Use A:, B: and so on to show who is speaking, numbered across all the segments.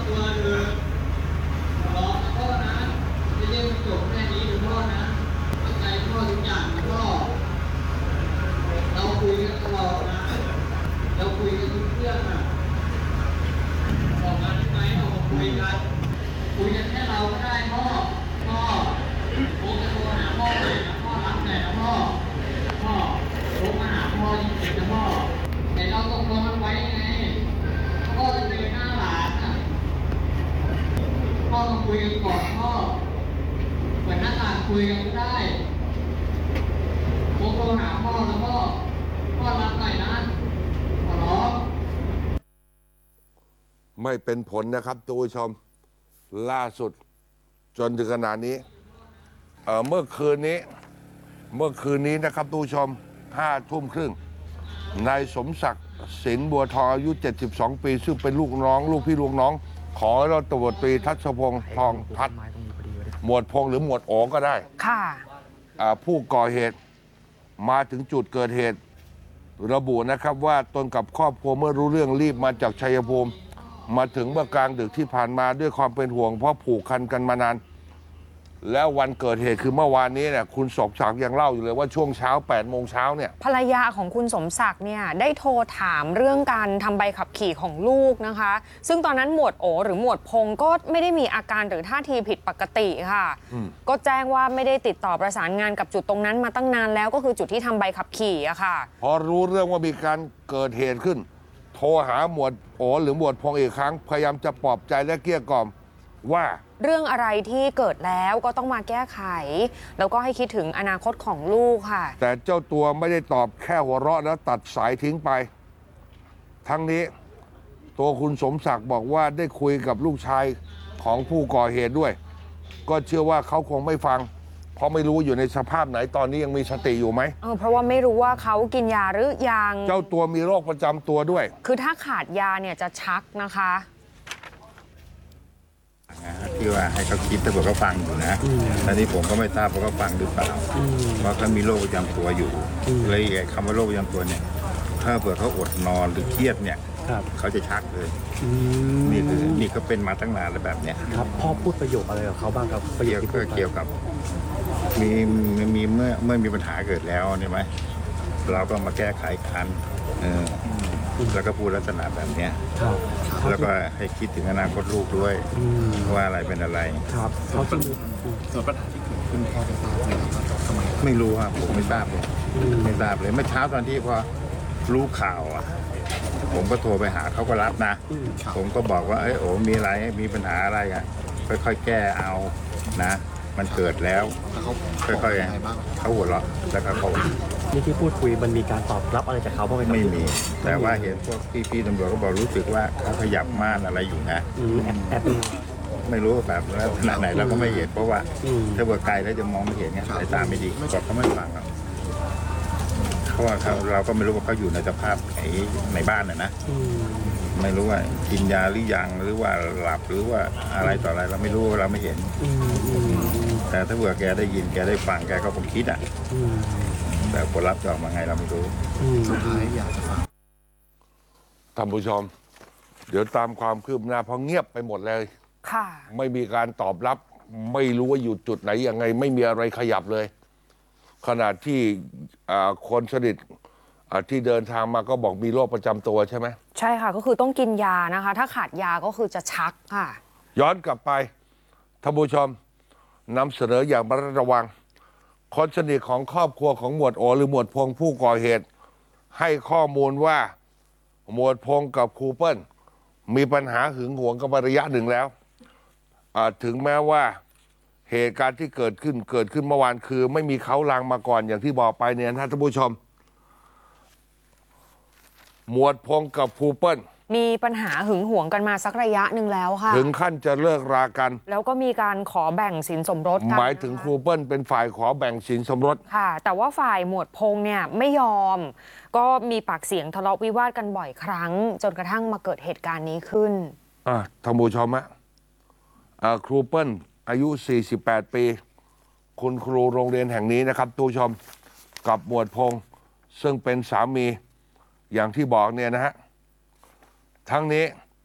A: ตัวคือรอพ่อนะไม่ใช่จบแค่นี้หรือพ่อนะเข้าใจพ่อทุกอย่างพ่อเราคุยกันตลอดนะเราคุยกันทุกเรื่องนะออกมาได้ไหมออกมาคุยกันแค่เราก็ได้พ่อผมจะโทรหาพ่อเลยนะพ่อรับหน่อยนะพ่อโทรมาหาพ่อจริงๆนะพ่อแต่เราตกลงกันไว้ไงพ่อจะเจอหน้าหลานอ่ะพ่อต้องคุยกันก่อนพ่อเหมือนหน้าต่างคุยกันก็ได้ผมโทรหาพ่อแล้วพ่อรับหน่อยนะขอร้อง
B: ไม่เป็นผลนะครับทุกผู้ชมล่าสุดจนถึงขนาดนี้เมื่อคืนนี้นะครับทุกผู้ชม5 ทุ่มครึ่งนายสมศักดิ์สินบัวทองอายุ72 ปีซึ่งเป็นลูกพี่ลูกน้องของร้อยตำรวจตรีทัศพงษ์ทองพัฒน์หมวดพงษ์หรือหมวดโอ๋ก็ได้
C: ค่ะ
B: ผู้ก่อเหตุมาถึงจุดเกิดเหตุระบุนะครับว่าตนกับครอบครัวเมื่อรู้เรื่องรีบมาจากชัยภูมิมาถึงเมื่อกลางดึกที่ผ่านมาด้วยความเป็นห่วงเพราะผูกพันกันมานานแล้ววันเกิดเหตุคือเมื่อวานนี้เนี่ยคุณสมศักดิ์ยังเล่าอยู่เลยว่าช่วงเช้า8 โมงเช้าเนี่ย
C: ภรรยาของคุณสมศักดิ์เนี่ยได้โทรถามเรื่องการทำใบขับขี่ของลูกนะคะซึ่งตอนนั้นหมวดโอหรือหมวดพงก็ไม่ได้มีอาการหรือท่าทีผิดปกติค่ะก็แจ้งว่าไม่ได้ติดต่อประสานงานกับจุดตรงนั้นมาตั้งนานแล้วก็คือจุดที่ทำใบขับขี่อะค่ะ
B: พอรู้เรื่องว่ามีการเกิดเหตุขึ้นโทรหาหมวดโอหรือหมวดพงอีกครั้งพยายามจะปลอบใจและเกลี้ยกล่อมว่า
C: เรื่องอะไรที่เกิดแล้วก็ต้องมาแก้ไขแล้วก็ให้คิดถึงอนาคตของลูกค่ะ
B: แต่เจ้าตัวไม่ได้ตอบแค่หัวเราะแล้วตัดสายทิ้งไปทั้งนี้ตัวคุณสมศักดิ์บอกว่าได้คุยกับลูกชายของผู้ก่อเหตุด้วยก็เชื่อว่าเขาคงไม่ฟังเพราะไม่รู้อยู่ในสภาพไหนตอนนี้ยังมีสติอยู่ไหม
C: เพราะว่าไม่รู้ว่าเขากินยาหรือยัง
B: เจ้าตัวมีโรคประจำตัวด้วย
C: คือถ้าขาดยาเนี่ยจะชักนะคะ
D: ที่ว่าให้เขาคิดถ้าเผื่อเขาฟังอยู่นะแต่นี้ผมก็ไม่ทราบว่าเขาฟังหรือเปล่าเพราะเขามีโรคประจำตัวอยู่เลยคำว่าโรคประจำตัวเนี่ยถ้าเผื่อเขาอดนอนหรือเครียดเนี่ยเขาจะชักเลยนี่เขาเป็นมาตั้งนานแล้วแบบเนี้ย
E: ครับพ่อพูดประโยคอะไรกับเขาบ้างครับประโยคที่พูด
D: เกี่ยวกับมีเมื่อมีปัญหาเกิดแล้วใช่ไหมเราก็มาแก้ไขกันแล้วก็พูดลักษณะแบบเนี้ยแล้วก็ให้คิดถึงอนาคตลูกด้วยว่าอะไรเป็นอะไร
E: ครับเขาจะมีส่วนปัญหาที่เกิดขึ้นพอจะทราบไหมครับทำไม
D: ไม่รู้ครับผมไม่ทราบเลยเมื่อเช้าตอนที่พอรู้ข่าวผมก็โทรไปหาเขาก็รับนะผมก็บอกว่าโอ้มีอะไรมีปัญหาอะไรค่อยๆแก้เอานะมันเกิดแล้วค่อยๆเขาหัวเราะแล้วก็เขา
E: นี่ที่พูดคุยมันมีการตอบรับอะไรจากเขาบ้างไหม
D: ไม่มีแต่ว่าเห็นพวกพี่ตำรวจก็บอกรู้สึกว่าเขาขยับม่านอะไรอยู่นะ
E: แอบ
D: ไม่รู้แบบแล้วขนาดไหนเราก็ไม่เห็นเพราะว่าถ้าเบื่อไกลแล้วจะมองไม่เห็นไงสายตาไม่ดีบอกเขาไม่ฟังเพราะว่าเราก็ไม่รู้ว่าเขาอยู่ในสภาพในบ้านนะไม่รู้ว่ากินยาหรือยังหรือว่าหลับหรือว่าอะไรต่ออะไรเราไม่รู้เราไม่เห็นแต่ถ้าเบื่อแกได้ยินแกได้ฟังแกก็คงคิดแต่ผลลัพธ์จะออกมาไงเราไม่รู้
E: สุดท้ายอยากจะฟัง
B: ท่านผู้ชมเดี๋ยวตามความคืบหน้าเพราะเงียบไปหมดเลย
C: ค่ะ
B: ไม่มีการตอบรับไม่รู้ว่าอยู่จุดไหนยังไงไม่มีอะไรขยับเลยขณะที่คนสนิทที่เดินทางมาก็บอกมีโรคประจำตัวใช่ไหม
C: ใช่ค่ะก็คือต้องกินยานะคะถ้าขาดยาก็คือจะชักค่ะ
B: ย้อนกลับไปท่านผู้ชมนำเสนออย่างระมัดระวังคนสนิทของครอบครัวของหมวดโอหรือหมวดพงผู้ก่อเหตุให้ข้อมูลว่าหมวดพงกับครูเปิ้ลมีปัญหาหึงหวงกันมาระยะหนึ่งแล้วถึงแม้ว่าเหตุการณ์ที่เกิดขึ้นเมื่อวานคือไม่มีเขาลางมาก่อนอย่างที่บอกไปเนี่ยท่านผู้ชมหมวดพงกับครูเปิ้ล
C: มีปัญหาหึงหวงกันมาสักระยะหนึ่งแล้วค่ะ
B: ถึงขั้นจะเลิกรากัน
C: แล้วก็มีการขอแบ่งสินสมรสกัน
B: หมายถึงครูเปิ้ลเป็นฝ่ายขอแบ่งสินสมรส
C: ค่ะแต่ว่าฝ่ายหมวดพงเนี่ยไม่ยอมก็มีปากเสียงทะเลาะวิวาทกันบ่อยครั้งจนกระทั่งมาเกิดเหตุการณ์นี้ขึ้น
B: ท่านผู้ชมครูเปิ้ลอายุ48 ปีคุณครูโรงเรียนแห่งนี้นะครับทุกชมกับหมวดพงซึ่งเป็นสามีอย่างที่บอกเนี่ยนะฮะทั้งนี้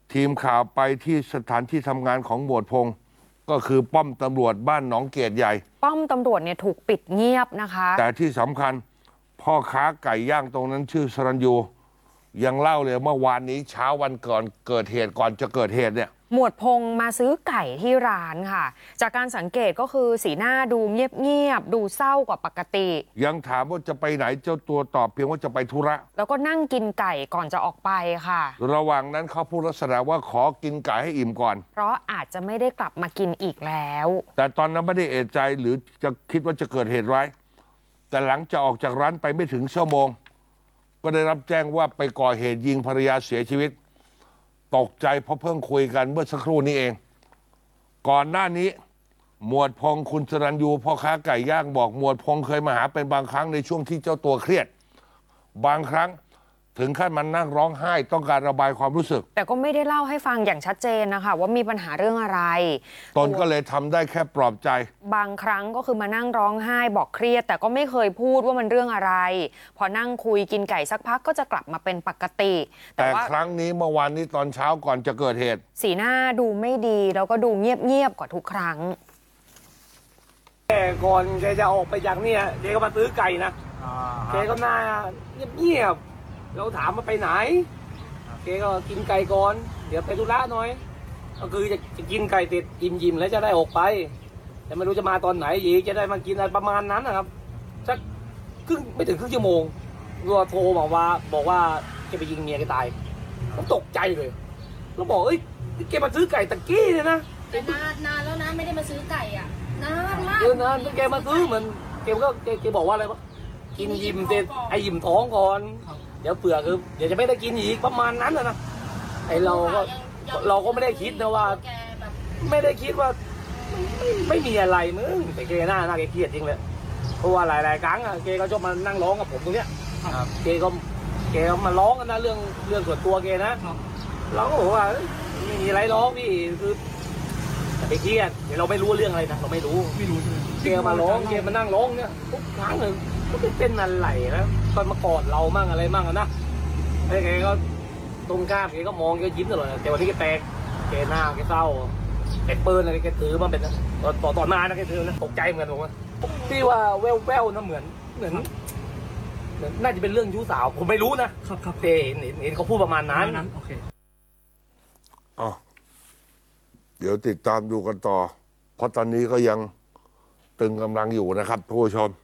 B: ทีมข่าวไปที่สถานที่ทำงานของหมวดพงศ์ก็คือป้อมตำรวจบ้านหนองเกตใหญ่
C: ป้อมตำรวจเนี่ยถูกปิดเงียบนะคะ
B: แต่ที่สำคัญพ่อค้าไก่ย่างตรงนั้นชื่อสรัญยูยังเล่าเลยเมื่อวานนี้เช้าวันก่อนเกิดเหตุก่อนจะเกิดเหตุเนี่ย
C: หมวดพงษ์มาซื้อไก่ที่ร้านค่ะจากการสังเกตก็คือสีหน้าดูเงียบๆดูเศร้ากว่าปกติ
B: ยังถามว่าจะไปไหนเจ้าตัวตอบเพียงว่าจะไปธุระ
C: แล้วก็นั่งกินไก่ก่อนจะออกไปค่ะ
B: ระหว่างนั้นเขาพูดลักษณะว่าขอกินไก่ให้อิ่มก่อน
C: เพราะอาจจะไม่ได้กลับมากินอีกแล้ว
B: แต่ตอนนั้นไม่ได้เอะใจหรือจะคิดว่าจะเกิดเหตุร้ายแต่หลังจากออกจากร้านไปไม่ถึงชั่วโมงก็ได้รับแจ้งว่าไปก่อเหตุยิงภรรยาเสียชีวิตตกใจเพราะเพิ่งคุยกันเมื่อสักครู่นี้เองก่อนหน้านี้หมวดพงศ์คุณสรัญยูพ่อค้าไก่ย่างบอกหมวดพงศ์เคยมาหาเป็นบางครั้งในช่วงที่เจ้าตัวเครียดบางครั้งถึงขั้นมันนั่งร้องไห้ต้องการระบายความรู้สึก
C: แต่ก็ไม่ได้เล่าให้ฟังอย่างชัดเจนนะคะว่ามีปัญหาเรื่องอะไร
B: ตนก็เลยทำได้แค่ปลอบใจ
C: บางครั้งก็คือมานั่งร้องไห้บอกเครียดแต่ก็ไม่เคยพูดว่ามันเรื่องอะไรพอนั่งคุยกินไก่สักพักก็จะกลับมาเป็นปกติ
B: แต่ครั้งนี้เมื่อวานนี้ตอนเช้าก่อนจะเกิดเหตุ
C: สีหน้าดูไม่ดีแล้วก็ดูเงียบๆกว่าทุกครั้ง
F: แต่ก่อนแกจะออกไปจากเนี่ยแกก็มาซื้อไก่นะแกก็หน้าเงียบๆเราถามมาไปไหนแกก็กินไก่ก่อนเดี๋ยวไปธุระหน่อยก็คือจะกินไก่เสร็จอิ่มๆแล้วจะได้ออกไปแต่ไม่รู้จะมาตอนไหนอีกจะได้มากินอะไรประมาณนั้นนะครับสักไม่ถึงครึ่งชั่วโมงรัวโทรบอกว่าแกไปยิงเมียแกตายผมตกใจเลยเราบอกเอ้ยแกมาซื้อไก่ตะกี้เนี่ยนะ
G: แต่นานแล้วนะไม่ได้มาซื้อไก่อ่ะนานมาก
F: นานแกมาซื้อเหมือนแกบอกว่าอะไรวะกินยิ้มเสร็จไอยิ้มท้องก่อนเดี๋ยวเปลือกคือเดี๋ยวจะไม่ได้กินอีกประมาณนั้นนะไอเราก็ไม่ได้คิดนะว่าไม่ได้คิดว่าไม่มีอะไรมึงแต่แกหน้าแกเครียดจริงเลยเพราะว่าหลายครั้งอ่ะแกก็ชอบมานั่งร้องกับผมตรงเนี้ยแกก็มาร้องกันนะเรื่องส่วนตัวแกนะเราก็บอกว่าไม่มีอะไรร้องพี่คือแต่ไปเครียดเดี๋ยวเราไม่รู้เรื่องอะไรนะเราไม่รู้แกมาร้องแกมานั่งร้องเนี่ยทุกครั้งเลยก็เป็นอะไรนะตอนมากอดเรามั่งอะไรมั่งนะแล้วแกก็ตรงข้ามแกก็มองแกยิ้มตลอดแต่วันนี้แกแปลกแกหน้าแกเศร้าแกปืนอะไรแกถือมาเป็นตอนมานะแกถือนะตกใจเหมือนกันผมว่าที่ว่าแววนะเหมือนน่าจะเป็นเรื่องชู้สาวผมไม่รู้นะครับแต่เห็นเขาพูดประมาณนั้น
E: โอเค
B: เดี๋ยวติดตามดูกันต่อเพราะตอนนี้ก็ยังตึงกำลังอยู่นะครับผู้ชม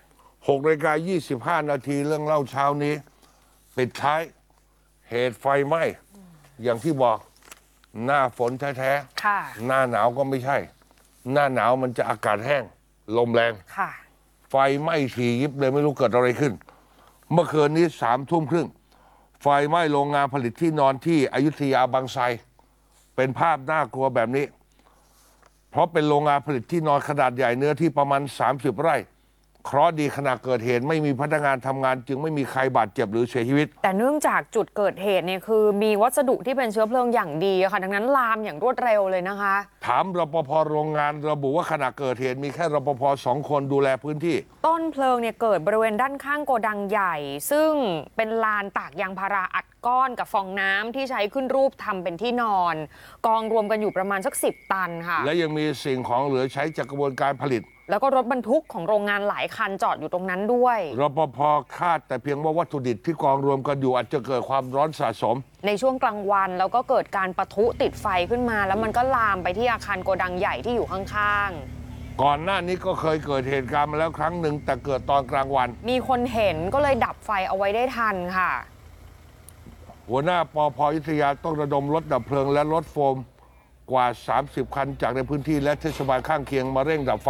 B: 6:25 นาทีเรื่องเล่าเช้านี้ปิดท้ายเหตุไฟไหม้อย่างที่บอกหน้าฝนแท้ๆหน้าหนาวก็ไม่ใช่ หน้าหนาวมันจะอากาศแห้งลมแรงไฟไหม้ถี่ยิบเลยไม่รู้เกิดอะไรขึ้นเมื่อคืนนี้21:30ไฟไหม้โรงงานผลิตที่นอนที่อยุธยาบางไทรเป็นภาพน่ากลัวแบบนี้เพราะเป็นโรงงานผลิตที่นอนขนาดใหญ่เนื้อที่ประมาณ30 ไร่เคราะห์ดีขณะเกิดเหตุไม่มีพนักงานทำงานจึงไม่มีใครบาดเจ็บหรือเสียชีวิต
C: แต่เนื่องจากจุดเกิดเหตุเนี่ยคือมีวัสดุที่เป็นเชื้อเพลิงอย่างดีค่ะดังนั้นลามอย่างรวดเร็วเลยนะคะ
B: ถามรปภโรงงานระบุว่าขณะเกิดเหตุมีแค่รปภ2 คนดูแลพื้นที่
C: ต้นเพลิงเนี่ยเกิดบริเวณด้านข้างโกดังใหญ่ซึ่งเป็นลานตากยางพาราอัดก้อนกับฟองน้ำที่ใช้ขึ้นรูปทำเป็นที่นอนกองรวมกันอยู่ประมาณสัก10 ตันค่ะ
B: และยังมีสิ่งของเหลือใช้จากกระบวนการผลิต
C: แล้วก็รถบรรทุกของโรงงานหลายคันจอดอยู่ตรงนั้นด้วย
B: รปภ.คาดแต่เพียงว่าวัตถุดิบที่กองรวมกันอยู่อาจจะเกิดความร้อนสะสม
C: ในช่วงกลางวันแล้วก็เกิดการปะทุติดไฟขึ้นมาแล้วมันก็ลามไปที่อาคารโกดังใหญ่ที่อยู่ข้าง
B: ๆก่อนหน้านี้ก็เคยเกิดเหตุการณ์มาแล้วครั้งหนึ่งแต่เกิดตอนกลางวัน
C: มีคนเห็นก็เลยดับไฟเอาไว้ได้ทันค่ะ
B: หัวหน้าปภ.อยุธยาต้องระดมรถดับเพลิงและรถโฟมกว่า30 คันจากในพื้นที่และเทศบาลข้างเคียงมาเร่งดับไฟ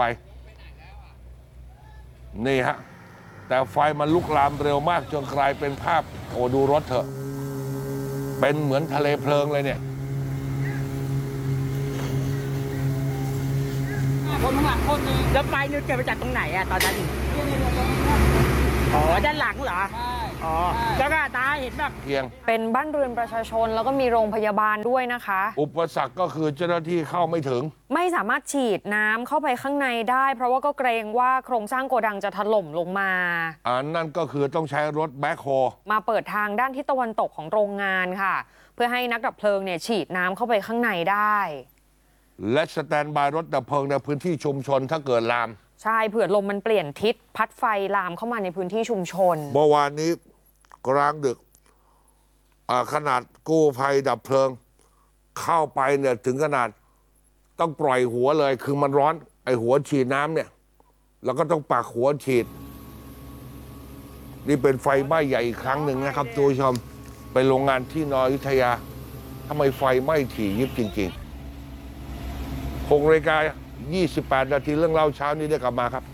B: นี่ฮะแต่ไฟมันลุกลามเร็วมากจนกลายเป็นภาพดูรถเถอะเป็นเหมือนทะเลเพลิงเลยเนี่ย
F: คนข้างหลังคนนึง
H: แล้วไฟนี่เกิดมาจากตรงไหนอะตอนนั้นอ๋อด้านหลังเหรออ๋อแล้วก็ตาเห็นแบบ
B: เพียง
C: เป็นบ้านเรือนประชาชนแล้วก็มีโรงพยาบาลด้วยนะคะ
B: อุปสรรคก็คือเจ้าหน้าที่เข้าไม่ถึง
C: ไม่สามารถฉีดน้ำเข้าไปข้างในได้เพราะว่าก็เกรงว่าโครงสร้างโกดังจะถล่มลงมา
B: นั่นก็คือต้องใช้รถแบ็คโฮ
C: มาเปิดทางด้านทิศตะวันตกของโรงงานค่ะเพื่อให้นักดับเพลิงเนี่ยฉีดน้ำเข้าไปข้างในได้
B: และสแตนบายรถดับเพลิงในพื้นที่ชุมชนถ้าเกิดลาม
C: ใช่เผื่อลมมันเปลี่ยนทิศพัดไฟลามเข้ามาในพื้นที่ชุมชน
B: เมื่อวานนี้กลางดึกขนาดกู้ภัยดับเพลิงเข้าไปเนี่ยถึงขนาดต้องปล่อยหัวเลยคือมันร้อนไอหัวฉีดน้ำเนี่ยแล้วก็ต้องปักหัวฉีดนี่เป็นไฟไหม้ใหญ่อีกครั้งหนึ่งนะครับทุกผู้ชมไปโรงงานที่นอยุธยาทำไมไฟไหม้ถี่ยิบจริงๆ6 นาฬิกา 28 นาทีเรื่องเล่าเช้านี้ได้กลับมาครับ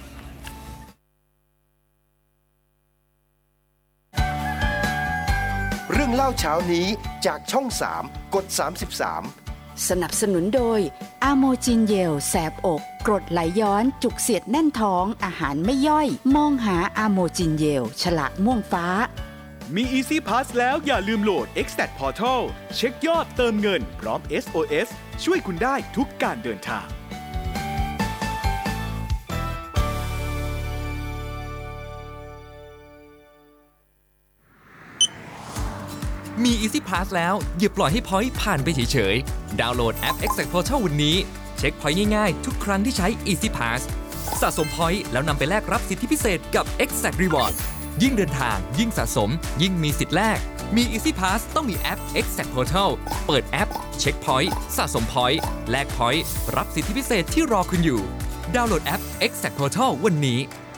I: เรื่องเล่าเช้านี้จากช่อง 3 กด 33
J: สนับสนุนโดยอาโมจินเยลแสบอกกรดไหลย้อนจุกเสียดแน่นท้องอาหารไม่ย่อยมองหาอาโมจินเยลฉลากม่วงฟ้า
K: มี Easy Pass แล้วอย่าลืมโหลด Extat Portal เช็คยอดเติมเงินพร้อม SOS ช่วยคุณได้ทุกการเดินทาง
L: มี Easy Pass แล้วอย่าปล่อยให้ Point ผ่านไปเฉยๆ ดาวน์โหลดแอป Exact Portal วันนี้เช็ค Point ง่ายๆทุกครั้งที่ใช้ Easy Pass สะสม Point แล้วนำไปแลกรับสิทธิพิเศษกับ Exact Reward ยิ่งเดินทางยิ่งสะสมยิ่งมีสิทธิ์แลกมี Easy Pass ต้องมีแอป Exact Portal เปิดแอปเช็ค Point สะสม Point แลก Point รับสิทธิพิเศษที่รอคุณอยู่ดาวน์โหลดแอป Exact Portal วันนี้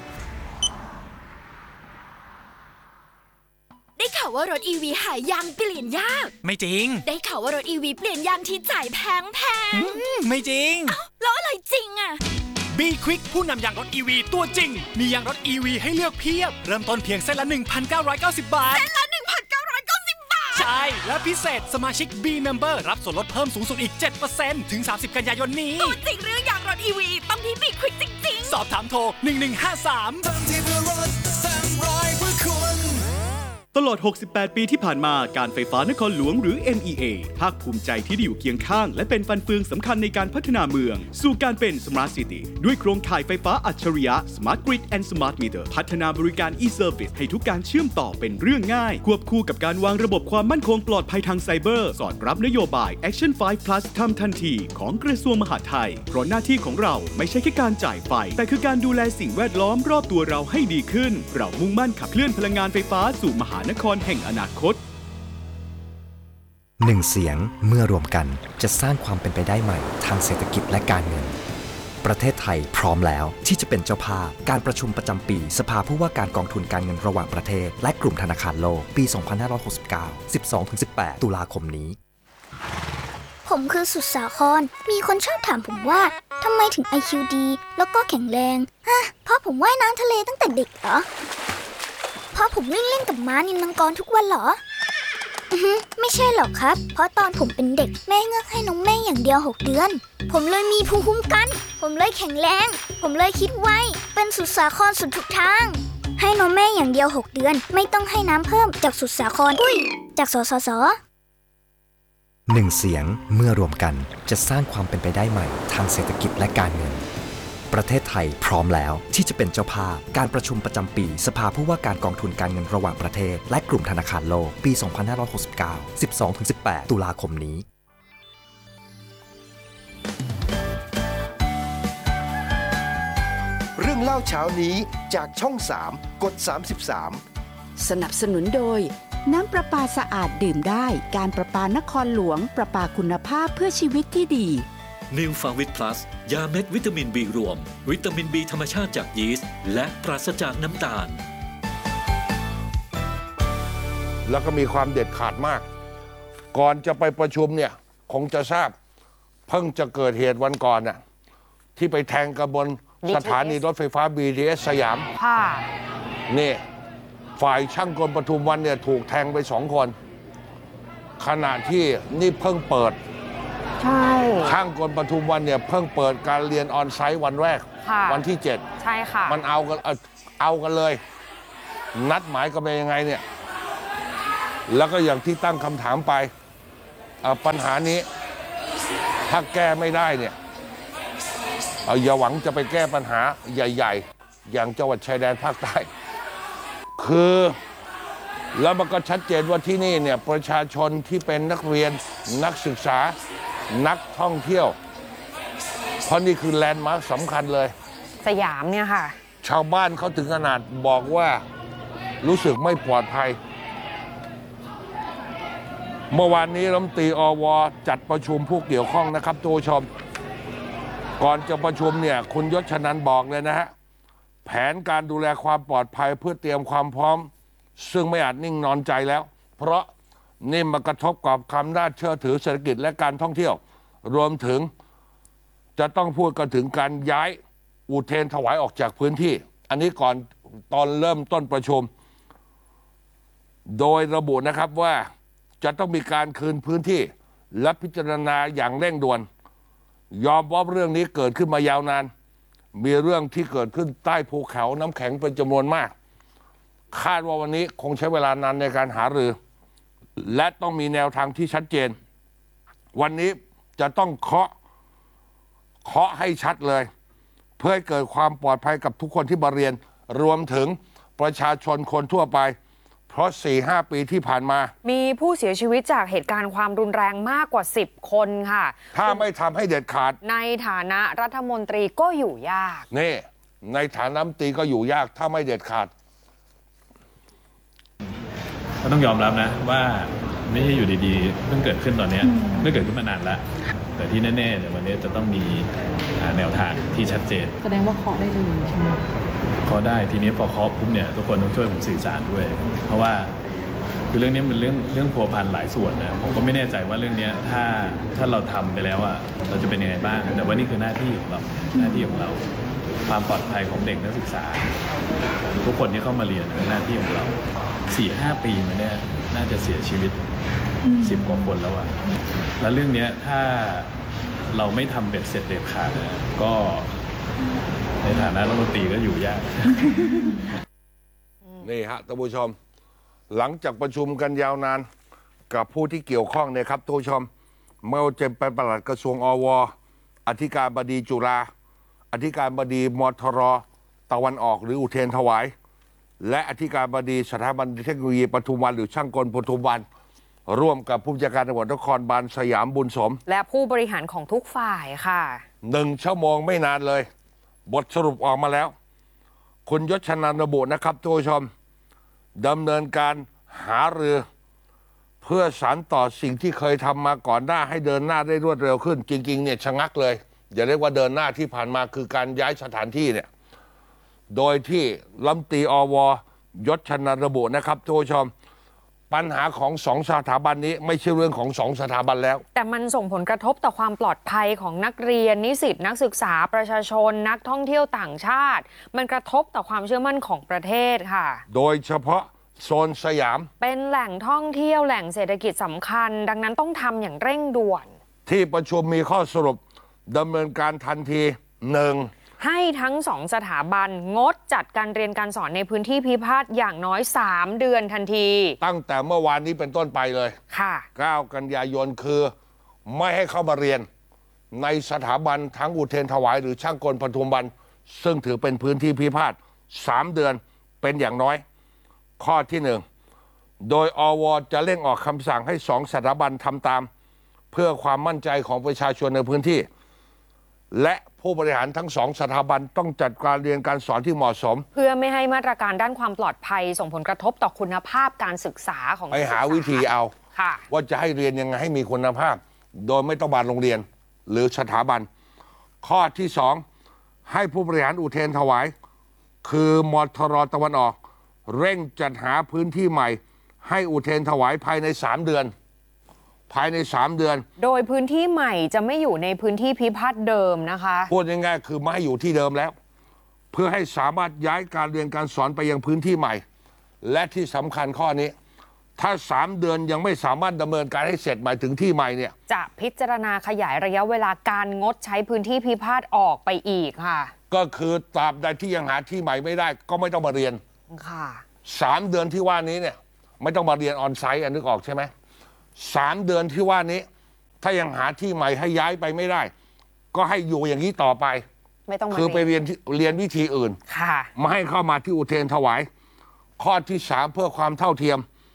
M: ได้ข่าวว่ารถ EV หายางเปลี่ยนยาก
N: ไม่จริง
M: ได้ข่าวว่ารถ EV เปลี่ยนยางที่จ่ายแพง
N: ไม่จริง
M: แล้วอะไรจริงอะ
N: B Quick ผู้นำยางรถ EV ตัวจริงมียางรถ EV ให้เลือกเพียบเริ่มต้นเพียงเส้นละ 1,990 บาท
M: เส้นละ 1,990 บาท
N: ใช่และพิเศษสมาชิก B Member รับส่วนลดเพิ่มสูงสุดอีก 7% ถึง 30 กันยายนนี้
M: ตัวจริงเรื่องยางรถ EV ต้องที่ B Quick จริง
N: ๆสอบถามโทร 1153
K: ตลอด 68 ปีที่ผ่านมาการไฟฟ้านครหลวงหรือ NEA ภาคภูมิใจที่ได้อยู่เคียงข้างและเป็นฟันเฟืองสำคัญในการพัฒนาเมืองสู่การเป็น Smart City ด้วยโครงข่ายไฟฟ้าอัจฉริยะ Smart Grid and Smart Meter พัฒนาบริการ e-Service ให้ทุกการเชื่อมต่อเป็นเรื่องง่ายควบคู่กับการวางระบบความมั่นคงปลอดภัยทางไซเบอร์สอดรับนโยบาย Action 5 Plus ทำทันทีของกระทรวงมหาดไทยเพราะหน้าที่ของเราไม่ใช่แค่การจ่ายไฟแต่คือการดูแลสิ่งแวดล้อมรอบตัวเราให้ดีขึ้นเรามุ่งมั่นขับเคลื่อนพลังงานไฟฟ้าสู่มหานครแห่งอนาคต
O: 1 เสียงเมื่อรวมกันจะสร้างความเป็นไปได้ใหม่ทางเศรษฐกิจและการเงินประเทศไทยพร้อมแล้วที่จะเป็นเจ้าภาพการประชุมประจำปีสภาผู้ว่าการกองทุนการเงินระหว่างประเทศและกลุ่มธนาคารโลกปี 2569 12-18 ตุลาคมนี้
G: ผมคือสุดสาครมีคนชอบถามผมว่าทำไมถึง IQ ดีแล้วก็แข็งแรงเพราะผมว่ายน้ำทะเลตั้งแต่เด็กเหรอเพราะผมวิ่งเล่นกับม้านิลมังกรทุกวันเหรอไม่ใช่หรอกครับเพราะตอนผมเป็นเด็กแม่เงือกให้นมแม่อย่างเดียว6 เดือนผมเลยมีภูมิคุ้มกันผมเลยแข็งแรงผมเลยคิดไวเป็นสุดสาครสุดทุกทางให้นมแม่อย่างเดียว6 เดือนไม่ต้องให้น้ำเพิ่มจากสุดสาครจากสสส
O: 1 เสียงเมื่อรวมกันจะสร้างความเป็นไปได้ใหม่ทางเศรษฐกิจและการเงินประเทศไทยพร้อมแล้วที่จะเป็นเจ้าภาพการประชุมประจำปีสภาผู้ว่าการกองทุนการเงินระหว่างประเทศและกลุ่มธนาคารโลกปี 2569 12-18 ตุลาคมนี้
I: เรื่องเล่าเช้านี้จากช่อง 3 กด 33
J: สนับสนุนโดยน้ำประปาสะอาดดื่มได้การประปานครหลวงประปาคุณภาพเพื่อชีวิตที่ดี
P: นิวฟาวิตพลัสยาเม็ดวิตามิน B รวมวิตามิน B ธรรมชาติจากยีสต์และปราศจากน้ำตาล
B: แล้วก็มีความเด็ดขาดมากก่อนจะไปประชุมเนี่ยคงจะทราบเพิ่งจะเกิดเหตุวันก่อนน่ะที่ไปแทงกันบนสถานีรถไฟฟ้า BTS สยามนี่ฝ่ายช่างกลปทุมวันเนี่ยถูกแทงไป2 คนขณะที่นี่เพิ่งเปิด
C: ใช่
B: ช่างกลปทุมวันเนี่ยเพิ่งเปิดการเรียนออนไซต์วันแรกวันที่7
C: ใช่ค่ะ
B: มันเอากันเลยนัดหมายกันไปยังไงเนี่ยแล้วก็อย่างที่ตั้งคำถามไปปัญหานี้ถ้าแก้ไม่ได้เนี่ยอย่าหวังจะไปแก้ปัญหาใหญ่ๆอย่างจังหวัดชายแดนภาคใต้คือแล้วมันก็ชัดเจนว่าที่นี่เนี่ยประชาชนที่เป็นนักเรียนนักศึกษานักท่องเที่ยวเพราะนี่คือแลนด์มาร์คสำคัญเลย
C: สยามเนี่ยค่ะ
B: ชาวบ้านเขาถึงขนาดบอกว่ารู้สึกไม่ปลอดภัยเมื่อวานนี้รัฐมนตรีอว.จัดประชุมผู้เกี่ยวข้องนะครับทุกผู้ชมก่อนจะประชุมเนี่ยคุณยศชนันท์บอกเลยนะฮะแผนการดูแลความปลอดภัยเพื่อเตรียมความพร้อมซึ่งไม่อาจนิ่งนอนใจแล้วเพราะนี่มากระทบกับความน่าเชื่อถือเศรษฐกิจและการท่องเที่ยวรวมถึงจะต้องพูดกันถึงการย้ายอุเทรนถวายออกจากพื้นที่อันนี้ก่อนตอนเริ่มต้นประชุมโดยระบุนะครับว่าจะต้องมีการคืนพื้นที่และพิจารณาอย่างเร่งด่วนยอมรับเรื่องนี้เกิดขึ้นมายาวนานมีเรื่องที่เกิดขึ้นใต้ภูเขาน้ำแข็งเป็นจำนวนมากคาดว่าวันนี้คงใช้เวลานานในการหารือและต้องมีแนวทางที่ชัดเจนวันนี้จะต้องเคาะให้ชัดเลยเพื่อให้เกิดความปลอดภัยกับทุกคนที่มาเรียนรวมถึงประชาชนคนทั่วไปเพราะ 4-5 ปีที่ผ่านมา
C: มีผู้เสียชีวิตจากเหตุการณ์ความรุนแรงมากกว่า10คนค่ะ
B: ถ้าไม่ทำให้เด็ดขาด
C: ในฐานะรัฐมนตรีก็อยู่ยาก
B: นี่ในฐานะรัฐมนตรีก็อยู่ยากถ้าไม่เด็ดขาด
Q: ก็ต้องยอมรับนะว่าไม่ใช่อยู่ดีๆเพิ่งเกิดขึ้นตอนนี้ไม่เกิดขึ้นมานานแล้วแต่ที่แน่ๆเนี่ยวันนี้จะต้องมีแนวทางที่ชัดเจน
R: แสดงว่าเคาะได้เลยใช่ไหม
Q: เคาะได้ทีนี้พอเคาะปุ๊บเนี่ยทุกคนต้องช่วยผมสื่อสารด้วยเพราะว่าคือเรื่องนี้มันเรื่องพัวพันหลายส่วนนะผมก็ไม่แน่ใจว่าเรื่องนี้ถ้าเราทำไปแล้วอ่ะเราจะเป็นยังไงบ้างแต่ว่านี่คือหน้าที่ของเราความปลอดภัยของเด็กนักศึกษาทุกคนที่เข้ามาเรียนเป็นหน้าที่ของเรา 4-5 ปีมาเนี่ยน่าจะเสียชีวิต10 กว่าคนแล้วอ่ะแล้วเรื่องนี้ถ้าเราไม่ทำเบ็ดเสร็จเด็ดขาดนะก็ในฐานะรัฐมนตรีก็อยู่ยาก
B: นี่ฮะท่านผู้ชมหลังจากประชุมกันยาวนานกับผู้ที่เกี่ยวข้องเนี่ยครับท่านผู้ชมเมื่อจะเป็นปลัดกระทรวงอว.อธิการบดีจุฬาอธิการบดีมทร.ตะวันออกหรืออุเทรนถวายและอธิการบดีสถาบันเทคโนโลยีปทุมวันหรือช่างกลปทุมวันร่วมกับผู้จัดการตำรวจนครบาลสยามบุญสม
C: และผู้บริหารของทุกฝ่ายค่ะ
B: 1 ชั่วโมงไม่นานเลยบทสรุปออกมาแล้วคุณยศชนันท์ระบุนะครับทุกผู้ชมดำเนินการหารือเพื่อสานต่อสิ่งที่เคยทำมาก่อนหน้าให้เดินหน้าได้รวดเร็วขึ้นจริงๆเนี่ยชะงักเลยอย่าเรียกว่าเดินหน้าที่ผ่านมาคือการย้ายสถานที่เนี่ยโดยที่รัฐมนตรีอว.ยศชนันท์ระบุนะครับทุกผู้ชมปัญหาของ2 สถาบันนี้ไม่ใช่เรื่องของ2 สถาบันแล้ว
C: แต่มันส่งผลกระทบต่อความปลอดภัยของนักเรียนนิสิตนักศึกษาประชาชนนักท่องเที่ยวต่างชาติมันกระทบต่อความเชื่อมั่นของประเทศค่ะ
B: โดยเฉพาะโซนสยาม
C: เป็นแหล่งท่องเที่ยวแหล่งเศรษฐกิจสำคัญดังนั้นต้องทำอย่างเร่งด่วน
B: ที่ประชุมมีข้อสรุปดำเนินการทันที 1.
C: ให้ทั้ง2 สถาบันงดจัดการเรียนการสอนในพื้นที่พิพาทอย่างน้อย3 เดือนทันที
B: ตั้งแต่เมื่อวานนี้เป็นต้นไปเลย
C: ค่ะ
B: 9 กันยายนคือไม่ให้เข้ามาเรียนในสถาบันทั้งอุเทรนถวายหรือช่างกลปทุมวันซึ่งถือเป็นพื้นที่พิพาท3 เดือนเป็นอย่างน้อยข้อที่ 1โดยอว.จะเร่งออกคำสั่งให้2 สถาบันทำตามเพื่อความมั่นใจของประชาชนในพื้นที่และผู้บริหารทั้ง2 สถาบันต้องจัดการเรียนการสอนที่เหมาะสม
C: เพื่อไม่ให้มาตรการด้านความปลอดภัยส่งผลกระทบต่อคุณภาพการศึกษาของ
B: ไปหาวิธีเอาว่าจะให้เรียนยังไงให้มีคุณภาพโดยไม่ต้องบานโรงเรียนหรือสถาบันข้อที่ 2ให้ผู้บริหารอุเทรนถวายคือมทร.ตะวันออกเร่งจัดหาพื้นที่ใหม่ให้อุเทรนถวายภายใน3 เดือน
C: โดยพื้นที่ใหม่จะไม่อยู่ในพื้นที่พิพาทเดิมนะคะ
B: พูดง่ายๆคือไม่ให้อยู่ที่เดิมแล้วเพื่อให้สามารถย้ายการเรียนการสอนไปยังพื้นที่ใหม่และที่สำคัญข้อนี้ถ้า3 เดือนยังไม่สามารถดำเนินการให้เสร็จหมายถึงที่ใหม่เนี่ย
C: จะพิจารณาขยายระยะเวลาการงดใช้พื้นที่พิพาทออกไปอีกค่ะ
B: ก็คือตราบใดที่ยังหาที่ใหม่ไม่ได้ก็ไม่ต้องมาเรียน
C: ค่ะ
B: 3 เดือนที่ว่านี้เนี่ยไม่ต้องมาเรียนออนไซต์นึกออกใช่ไหม3 เดือนที่ว่านี้ถ้ายังหาที่ใหม่ให้ย้ายไปไม่ได้ก็ให้อยู่อย่างนี้ต่อไป
C: ไม่ต้อง
B: คือไปเรียนวิธีอื่น
C: ค่ะ
B: มาให้เข้ามาที่อุเทรนถวายข้อที่ 3เพื่อความเท่าเทียม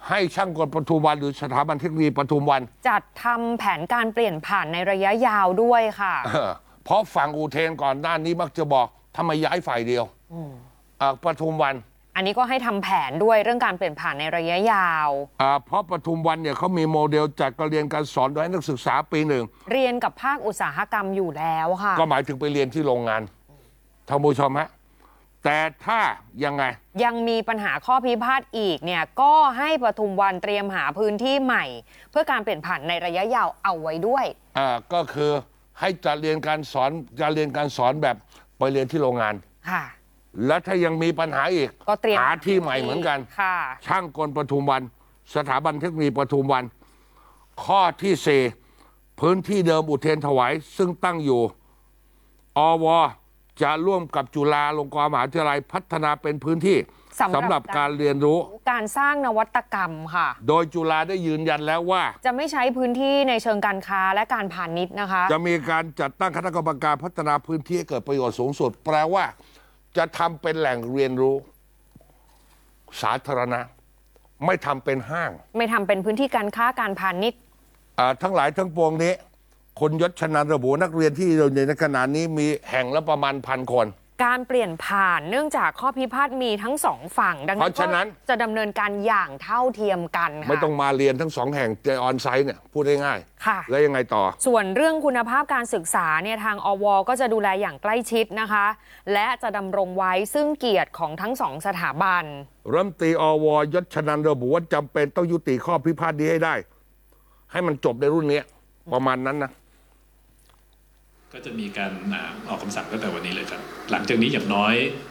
B: ให้ช่างกลปทุมวันหรือสถาบันเทคโนโลยีปทุมวัน
C: จัดทำแผนการเปลี่ยนผ่านในระยะยาวด้วยค่ะ
B: เพราะฝั่งอุเทนก่อนหน้านี้มักจะบอกทำไมย้ายฝ่ายเดียวปทุมวัน
C: อันนี้ก็ให้ทำแผนด้วยเรื่องการเปลี่ยนผ่านในระยะยาว
B: เพราะปทุมวันเนี่ยเขามีโมเดลจัดการเรียนการสอนโดยให้นักศึกษาปีหนึ่ง
C: เรียนกับภาคอุตสาหกรรมอยู่แล้วค่ะ
B: ก็หมายถึงไปเรียนที่โรงงานท่านผู้ชมฮะแต่ถ้ายังไง
C: ยังมีปัญหาข้อพิพาทอีกเนี่ยก็ให้ปทุมวันเตรียมหาพื้นที่ใหม่เพื่อการเปลี่ยนผ่านในระยะยาวเอาไว้ด้วย
B: ก็คือให้จัดเรียนการสอนแบบไปเรียนที่โรงงาน
C: ค่ะ
B: แล้วถ้ายังมีปัญหาอีก
C: ก็เตรียม
B: หาที่ใหม่เหมือนกันช่างกลปทุมวันสถาบันเทคโนโลยีปทุมวันข้อที่4พื้นที่เดิมอุเทรนถวายซึ่งตั้งอยู่อวจะร่วมกับจุฬาลงกรณ์มหาวิทยาลัยพัฒนาเป็นพื้นที่สำหรับการเรียนรู้
C: การสร้างนวัตกรรมค่ะ
B: โดยจุฬาได้ยืนยันแล้วว่า
C: จะไม่ใช้พื้นที่ในเชิงการค้าและการพาณิชย์นะคะ
B: จะมีการจัดตั้งคณะกรรมการพัฒนาพื้นที่ให้เกิดประโยชน์สูงสุดแปลว่าจะทำเป็นแหล่งเรียนรู้สาธารณะไม่ทำเป็นห้าง
C: ไม่ทำเป็นพื้นที่การค้าการพาณิชย์
B: ทั้งหลายทั้งปวงนี้คนยศชนันระบุนักเรียนที่เราในขณะนี้มีแห่งละประมาณ1,000 คน
C: การเปลี่ยนผ่านเนื่องจากข้อพิพาทมีทั้ง2ฝั่งดังนั้นจะดำเนินการอย่างเท่าเทียมกัน
B: ไม่ต้องมาเรียนทั้ง2แห่งในออนไซต์เนี่ยพูดได้ง่าย
C: ค่ะ
B: แล้วยังไงต่อ
C: ส่วนเรื่องคุณภาพการศึกษาเนี่ยทางอวก็จะดูแลอย่างใกล้ชิดนะคะและจะดำรงไว้ซึ่งเกียรติของทั้ง2สถาบัน
B: รัฐมนตรีอวยศชนันระบุว่าจำเป็นต้องยุติข้อพิพาทนี้ให้ได้ให้มันจบในรุ่นนี้ประมาณนั้นนะ
Q: ก็จะมีการออกคำสั่งตั้งแต่วันนี้เลยครับหลังจากนี้อย่างน้อย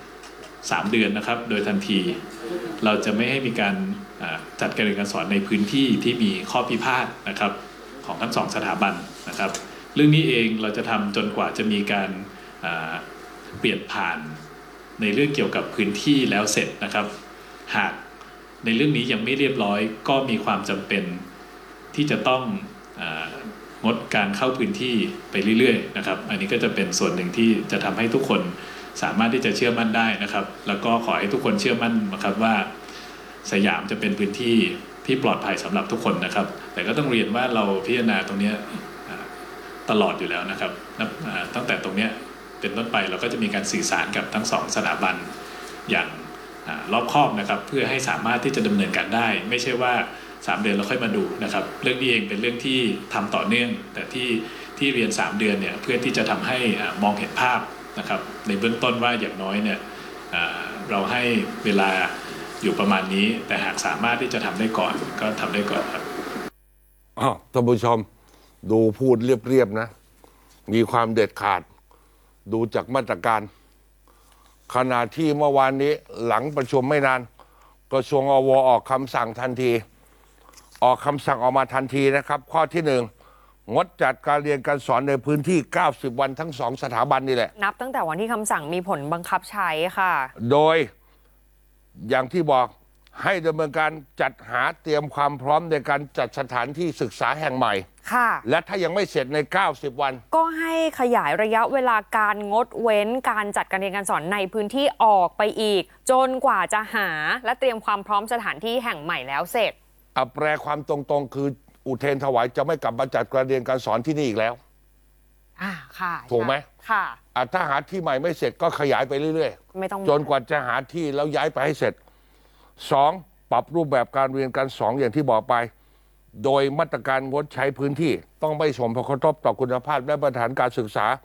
Q: 3เดือนนะครับโดยทันทีเราจะไม่ให้มีการจัดการเรียนการสอนในพื้นที่ที่มีข้อพิพาทนะครับของทั้ง2สถาบันนะครับเรื่องนี้เองเราจะทำจนกว่าจะมีการเปลี่ยนผ่านในเรื่องเกี่ยวกับพื้นที่แล้วเสร็จนะครับหากในเรื่องนี้ยังไม่เรียบร้อยก็มีความจำเป็นที่จะต้องงดการเข้าพื้นที่ไปเรื่อยๆนะครับอันนี้ก็จะเป็นส่วนหนึ่งที่จะทำให้ทุกคนสามารถที่จะเชื่อมั่นได้นะครับแล้วก็ขอให้ทุกคนเชื่อมั่นนะครับว่าสยามจะเป็นพื้นที่ที่ปลอดภัยสำหรับทุกคนนะครับแต่ก็ต้องเรียนว่าเราพิจารณาตรงนี้ตลอดอยู่แล้วนะครับตั้งแต่ตรงนี้เป็นต้นไปเราก็จะมีการสื่อสารกับทั้ง2สถาบันอย่างรอบคอบนะครับเพื่อให้สามารถที่จะดำเนินการได้ไม่ใช่ว่า3เดือนเราค่อยมาดูนะครับเรื่องนี้เองเป็นเรื่องที่ทำต่อเนื่องแต่ที่เรียน3เดือนเนี่ยเพื่อที่จะทำให้มองเห็นภาพนะครับในเบื้องต้นว่าอย่างน้อยเนี่ยเราให้เวลาอยู่ประมาณนี้แต่หากสามารถที่จะทำได้ก่อนก็ทำได้ก่อนครับ
B: ท่านผู้ชมดูพูดเรียบๆนะมีความเด็ดขาดดูจากมาตรการขณะที่เมื่อวานนี้หลังประชุมไม่นานกระทรวงอวออกคำสั่งทันทีออกคำสั่งออกมาทันทีนะครับข้อที่1งดจัดการเรียนการสอนในพื้นที่90วันทั้ง2สถาบันนี่แหละ
C: นับตั้งแต่วันที่คำสั่งมีผลบังคับใช้ค่ะ
B: โดยอย่างที่บอกให้ดำเนินการจัดหาเตรียมความพร้อมในการจัดสถานที่ศึกษาแห่งใหม่
C: ค่ะ
B: และถ้ายังไม่เสร็จใน90วัน
C: ก็ให้ขยายระยะเวลาการงดเว้นการจัดการเรียนการสอนในพื้นที่ออกไปอีกจนกว่าจะหาและเตรียมความพร้อมสถานที่แห่งใหม่แล้วเสร็จ
B: แปลความตรงๆคืออุเทรนถวายจะไม่กลับมาจัดการเรียนการสอนที่นี่อีกแล้ว
C: ค่ะ
B: ถูกไหม
C: ค่ะ
B: ถ้าหาที่ใหม่ไม่เสร็จก็ขยายไปเรื่อย
C: ๆไม่ต้อง
B: จนกว่าจะหาที่แล้วย้ายไปให้เสร็จ2ปรับรูปแบบการเรียนการสอนอย่างที่บอกไปโดยมาตรการงดใช้พื้นที่ต้องไม่ส่งผลกระทบต่อคุณภาพและมาตรฐานการศึกษา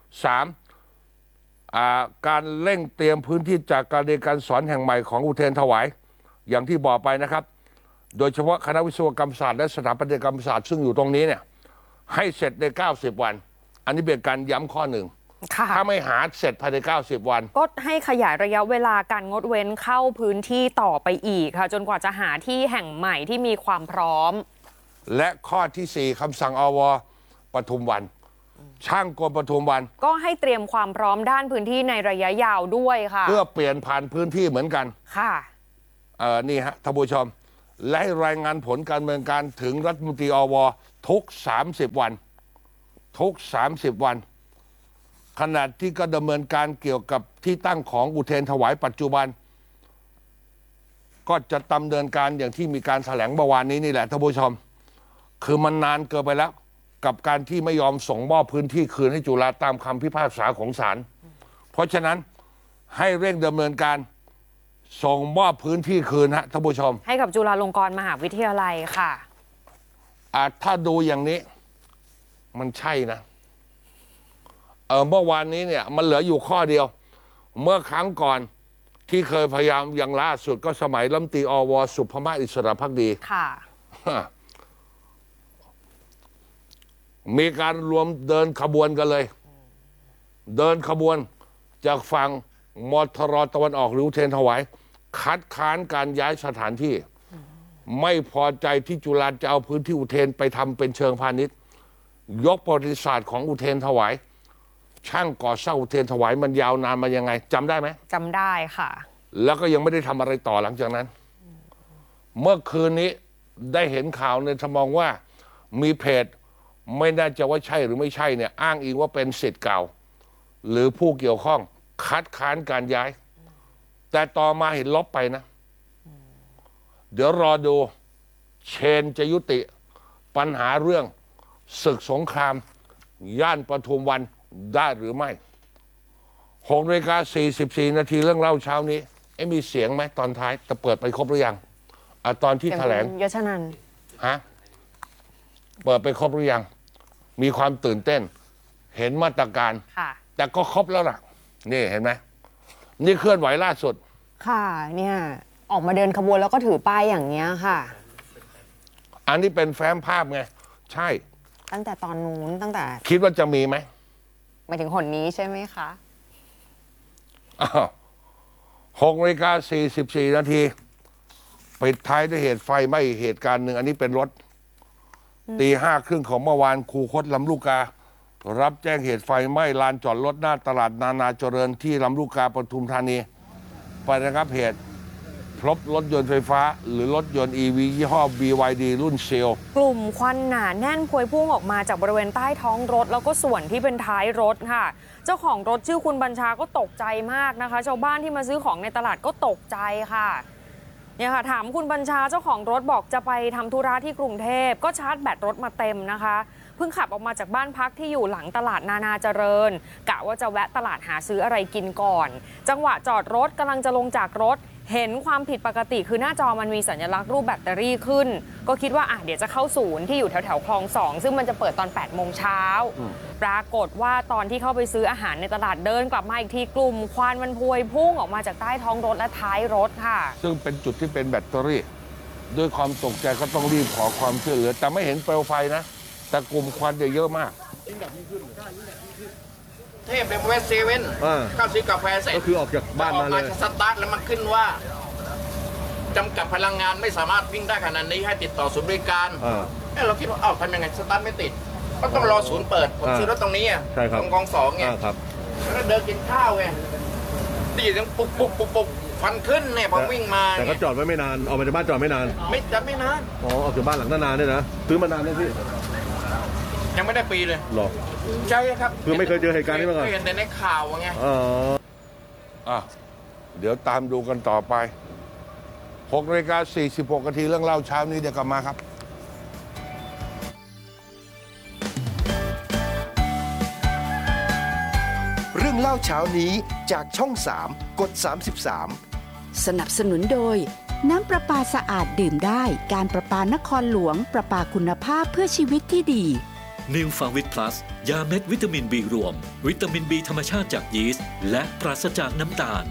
B: 3การเร่งเตรียมพื้นที่จากการเรียนการสอนแห่งใหม่ของอุเทรนถวายอย่างที่บอกไปนะครับโดยเฉพาะคณะวิศวกรรมศาสตร์และสถาปัตยกรรมศาสตร์ซึ่งอยู่ตรงนี้เนี่ยให้เสร็จใน90วันอันนี้เป็นการย้ำข้อหนึ่งถ้าไม่หาเสร็จภายใน90วัน
C: ก็ให้ขยายระยะเวลาการงดเว้นเข้าพื้นที่ต่อไปอีกค่ะจนกว่าจะหาที่แห่งใหม่ที่มีความพร้อม
B: และข้อที่4คำสั่งอวปทุมวันช่างกลปทุมวัน
C: ก็ให้เตรียมความพร้อมด้านพื้นที่ในระยะยาวด้วยค่ะ
B: เพื่อเปลี่ยนผ่านพื้นที่เหมือนกัน
C: ค่ะ
B: นี่ฮะท่านผู้ชมและให้รายงานผลการดำเนินการถึงรัฐมนตรีอวทุก30วันขณะที่ก็ดำเนินการเกี่ยวกับที่ตั้งของอุเทรนถวายปัจจุบันก็จะดำเนินการอย่างที่มีการแถลงเมื่อวานนี้นี่แหละท่านผู้ชมคือมันนานเกินไปแล้วกับการที่ไม่ยอมส่งมอบพื้นที่คืนให้จุฬาตามคำพิพากษาของศาลเพราะฉะนั้นให้เร่งดำเนินการส่งมอบพื้นที่คืนฮะท่านผู้ชม
C: ให้กับจุฬาลงกรณ์มหาวิทยาลัยค่ะ
B: ถ้าดูอย่างนี้มันใช่นะเมื่อวานนี้เนี่ยมันเหลืออยู่ข้อเดียวเมื่อครั้งก่อนที่เคยพยายามอย่างล่าสุดก็สมัยรัฐมนตรีอว.สุภมาศอิสระภักดี
C: ค่ะ
B: มีการรวมเดินขบวนกันเลยเดินขบวนจากฝั่งมทรตะวันออกหรืออุเทรนถวายคัดค้านการย้ายสถานที่ไม่พอใจที่จุฬาจะเอาพื้นที่อุเทรนไปทำเป็นเชิงพาณิชย์ยกประวัติศาสตร์ของอุเทรนถวายช่างก่อสร้างอุเทรนถวายมันยาวนานมายังไงจำได้ไหม
C: จำได้ค่ะ
B: แล้วก็ยังไม่ได้ทำอะไรต่อหลังจากนั้นเมื่อคืนนี้ได้เห็นข่าวในทำนองว่ามีเพจไม่แน่ใจว่าใช่หรือไม่ใช่เนี่ยอ้างอิงว่าเป็นศิษย์เก่าหรือผู้เกี่ยวข้องคัดค้านการย้ายแต่ต่อมาเห็นลบไปนะเดี๋ยวรอดูเชนจะยุติปัญหาเรื่องศึกสงครามย่านปทุมวันได้หรือไม่6:44 นาทีเรื่องเล่าเช้านี้มีเสียงไหมตอนท้ายจะเปิดไปครบหรือยังตอนที่แถลง
C: ยศนันท์
B: เปิดไปครบหรือยังมีความตื่นเต้นเห็นมาตรการแต่ก็ครบแล้วล่ะนี่เห็นไหมนี่เคลื่อนไหวล่าสุด
C: ค่ะเนี่ยออกมาเดินขบวนแล้วก็ถือป้ายอย่างเงี้ยค่ะ
B: อันนี้เป็นแฟ้มภาพไงใช่
C: ตั้งแต่ตอนนู้นตั้งแต่
B: คิดว่าจะมีไหม
C: หมายถึงหนนี้ใช่ไหมคะ
B: 6:44 นาทีปิดท้ายด้วยเหตุไฟไหม้เหตุการณ์หนึ่งอันนี้เป็นรถ5:30ของเมื่อวานคูคตลำลูกการับแจ้งเหตุไฟไหม้ลานจอดรถหน้าตลาดนานาเจริญที่ลำลูกกาปทุมธานีไประงับเหตุพบรถยนต์ไฟฟ้าหรือรถยนต์ EV ยี่ห้อ BYD รุ่นเซล
C: กลุ่มควันหนาแน่นพวยพุ่งออกมาจากบริเวณใต้ท้องรถแล้วก็ส่วนที่เป็นท้ายรถค่ะเจ้าของรถชื่อคุณบัญชาก็ตกใจมากนะคะชาวบ้านที่มาซื้อของในตลาดก็ตกใจค่ะเนี่ยค่ะถามคุณบัญชาเจ้าของรถบอกจะไปทำธุระที่กรุงเทพก็ชาร์จแบตรถมาเต็มนะคะเพิ่งขับออกมาจากบ้านพักที่อยู่หลังตลาดนานาเจริญกะว่าจะแวะตลาดหาซื้ออะไรกินก่อนจังหวะจอดรถกำลังจะลงจากรถเห็นความผิดปกติคือหน้าจอมันมีสัญลักษณ์รูปแบตเตอรี่ขึ้นก็คิดว่าเดี๋ยวจะเข้าศูนย์ที่อยู่แถวๆคลอง2ซึ่งมันจะเปิดตอน 8 โมงเช้าปรากฏว่าตอนที่เข้าไปซื้ออาหารในตลาดเดินกลับมาอีกทีกลุ่มควันมันพวยพุ่งออกมาจากใต้ท้องรถและท้ายรถค่ะ
B: ซึ่งเป็นจุดที่เป็นแบตเตอรี่ด้วยความตกใจก็ต้องรีบขอความช่วยเหลือแต่ไม่เห็นเปลวไฟนะแต่กลุ่มควันเยอะมาก
S: เทพเลยเวสเซเว่นเข้าซื้อกาแฟเสร็จ
E: ก็คือออกจากบ้านมาเลย
S: สตาร์ทแล้วมันขึ้นว่าจำกัดพลังงานไม่สามารถวิ่งได้ขนาดนี้ให้ติดต่อศูนย์บริการเราคิดว่าทำยังไงสตาร์ทไม่ติดก็ต้องรอศูนย์เปิดผมซื้อรถตรงนี้ตรงกอง2ไงแล้วเดินกินข้าวไงตีถึงปุ๊บปุ๊บปุ๊บปุ๊บฟันขึ้นเนี่ยพอวิ่งมา
E: แต่ก็จอดไว้ไม่นานออกมาจากบ้านจอดไม่นาน
S: ไม่นาน
E: ออกจากบ้านหลังนานเนี่ยนะซื้อมานานเลยพี่
S: ยังไม่ได้ปีเลย
E: หรอ
S: ใช่ครับ
E: คือไม่เคยเจอเหตุการณ์นี้มาก่อน
S: เห็นในข่าวไง
B: เดี๋ยวตามดูกันต่อไป6:46 นาทีเรื่องเล่าเช้านี้เดี๋ยวกลับมาครับ
I: เรื่องเล่าเช้านี้จากช่อง3กด33
J: สนับสนุนโดยน้ำประปาสะอาดดื่มได้การประปานครหลวงประปาคุณภาพเพื่อชีวิตที่ดี
P: New Fangvit Plus ยาเม็ดวิตามิน B รวมวิตามิน B ธรรมชาติจากยีสต์และปราศจากน้ำตาล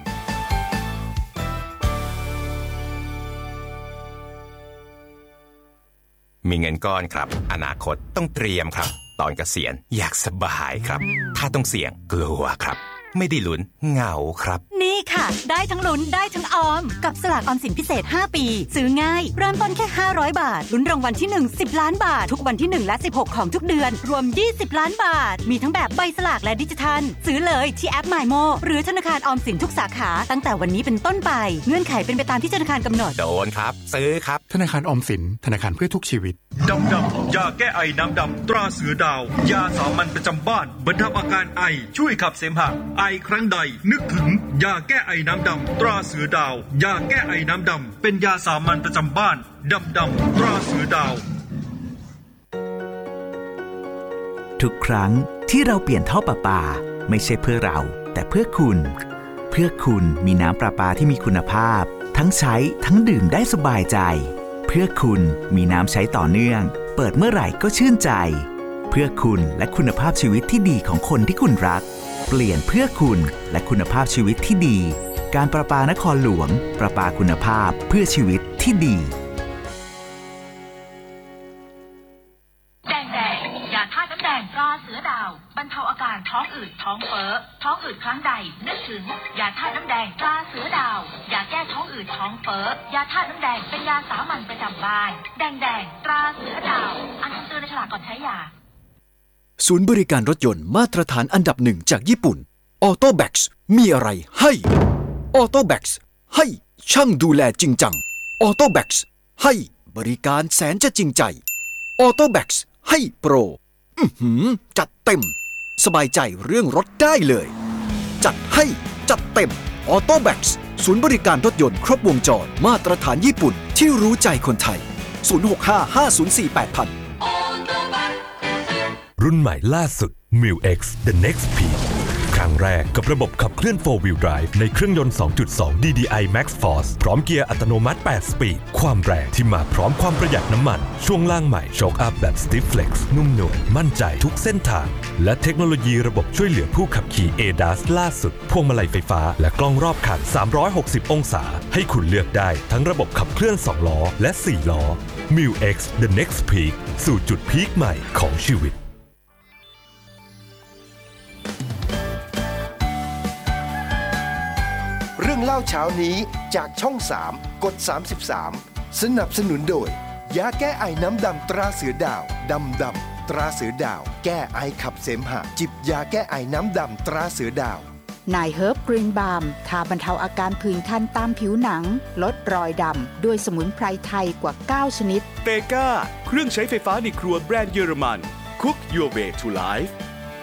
T: มีเงินก้อนครับอนาคตต้องเตรียมครับตอนเกษียณอยากสบายครับถ้าต้องเสี่ยงกลัวครับไม่ได้ลุ้นเหงาครับ
M: นี่ค่ะได้ทั้งลุ้นได้ทั้งออมกับสลากออมสินพิเศษ5ปีซื้อง่ายเริ่มต้นแค่500บาทลุ้นรางวัลที่1 10ล้านบาททุกวันที่1และ16ของทุกเดือนรวม20ล้านบาทมีทั้งแบบใบสลากและดิจิทัลซื้อเลยที่แอป MyMo หรือธนาคารออมสินทุกสาขาตั้งแต่วันนี้เป็นต้นไปเงื่อนไขเป็นไปตามที่ธนาคารกำหนด
T: โดนครับซื้อครับ
U: ธนาคารออมสินธนาคารเพื่อทุกชีวิต
V: ดำยาแก้ไอน้ำดำตราเสือดาวยาสามัญประจำบ้านบรรเทาอาการไอช่วยขับเสมหะไอครั้งใดนึกถึงยาแก้ก้ไอน้ำดำตราเสือดาวยาแก้ไอน้ำดำเป็นยาสามัญประจำบ้านดำตราเสือดาว
A: ทุกครั้งที่เราเปลี่ยนท่อประปาไม่ใช่เพื่อเราแต่เพื่อคุณมีน้ำประปาที่มีคุณภาพทั้งใช้ทั้งดื่มได้สบายใจเพื่อคุณมีน้ำใช้ต่อเนื่องเปิดเมื่อไหร่ก็ชื่นใจเพื่อคุณและคุณภาพชีวิตที่ดีของคนที่คุณรักเปลี่ยนเพื่อคุณและคุณภาพชีวิตที่ดีการประปานครหลวงประปาคุณภาพเพื่อชีวิตที่ดี
D: แดงยาธาตุน้ำแดงตราเสือดาวบรรเทาอาการท้องอืดท้องเฟ้อท้องอืดครั้งใดนึกถึงยาธาตุน้ำแดงตราเสือดาวยาแก้ท้องอืดท้องเฟ้อยาธาตุน้ำแดงเป็นยาสามัญประจำบ้านแดงตราเสือดาวอ่านคำเตือนในฉลากก่อนใช้ยา
W: ศูนย์บริการรถยนต์มาตรฐานอันดับหนึ่งจากญี่ปุ่น Autobax มีอะไรให้ Autobax ให้ช่างดูแลจริงจัง Autobax ให้บริการแสนจะจริงใจ Autobax ให้โปรจัดเต็มสบายใจเรื่องรถได้เลยจัดให้จัดเต็ม Autobax ศูนย์บริการรถยนต์ครบวงจรมาตรฐานญี่ปุ่นที่รู้ใจคนไทย 065-504-8000
X: รุ่นใหม่ล่าสุด Mil X The Next Peak ครั้งแรกกับระบบขับเคลื่อน 4-wheel drive ในเครื่องยนต์ 2.2 DDI Max Force พร้อมเกียร์อัตโนมัติ 8 สปีดความแรงที่มาพร้อมความประหยัดน้ำมันช่วงล่างใหม่โชคอัพแบบ Stiff Flex นุ่มนวลมั่นใจทุกเส้นทางและเทคโนโลยีระบบช่วยเหลือผู้ขับขี่ ADAS ล่าสุดพวงมาลัยไฟฟ้าและกล้องรอบคัน 360 องศาให้คุณเลือกได้ทั้งระบบขับเคลื่อน 2 ล้อและ 4 ล้อ Mil X The Next Peak สู่จุดพีคใหม่ของชีวิต
I: เรื่องเล่าเช้านี้จากช่อง 3 กด 33 สนับสนุนโดยยาแก้ไอน้ำดำตราเสือดาวดำตราเสือดาวแก้ไอขับเสมหะจิบยาแก้ไอน้ำดำตราเสือดาวนายเฮิร์บกรีนบาล์มทาบรรเทาอาการผื่นคันตามผิวหนังลดรอยดำด้วยสมุนไพรไทยกว่า 9 ชนิด
K: เตก้าเครื่องใช้ไฟฟ้าในครัวแบรนด์เยอรมัน Cook Your Way to Life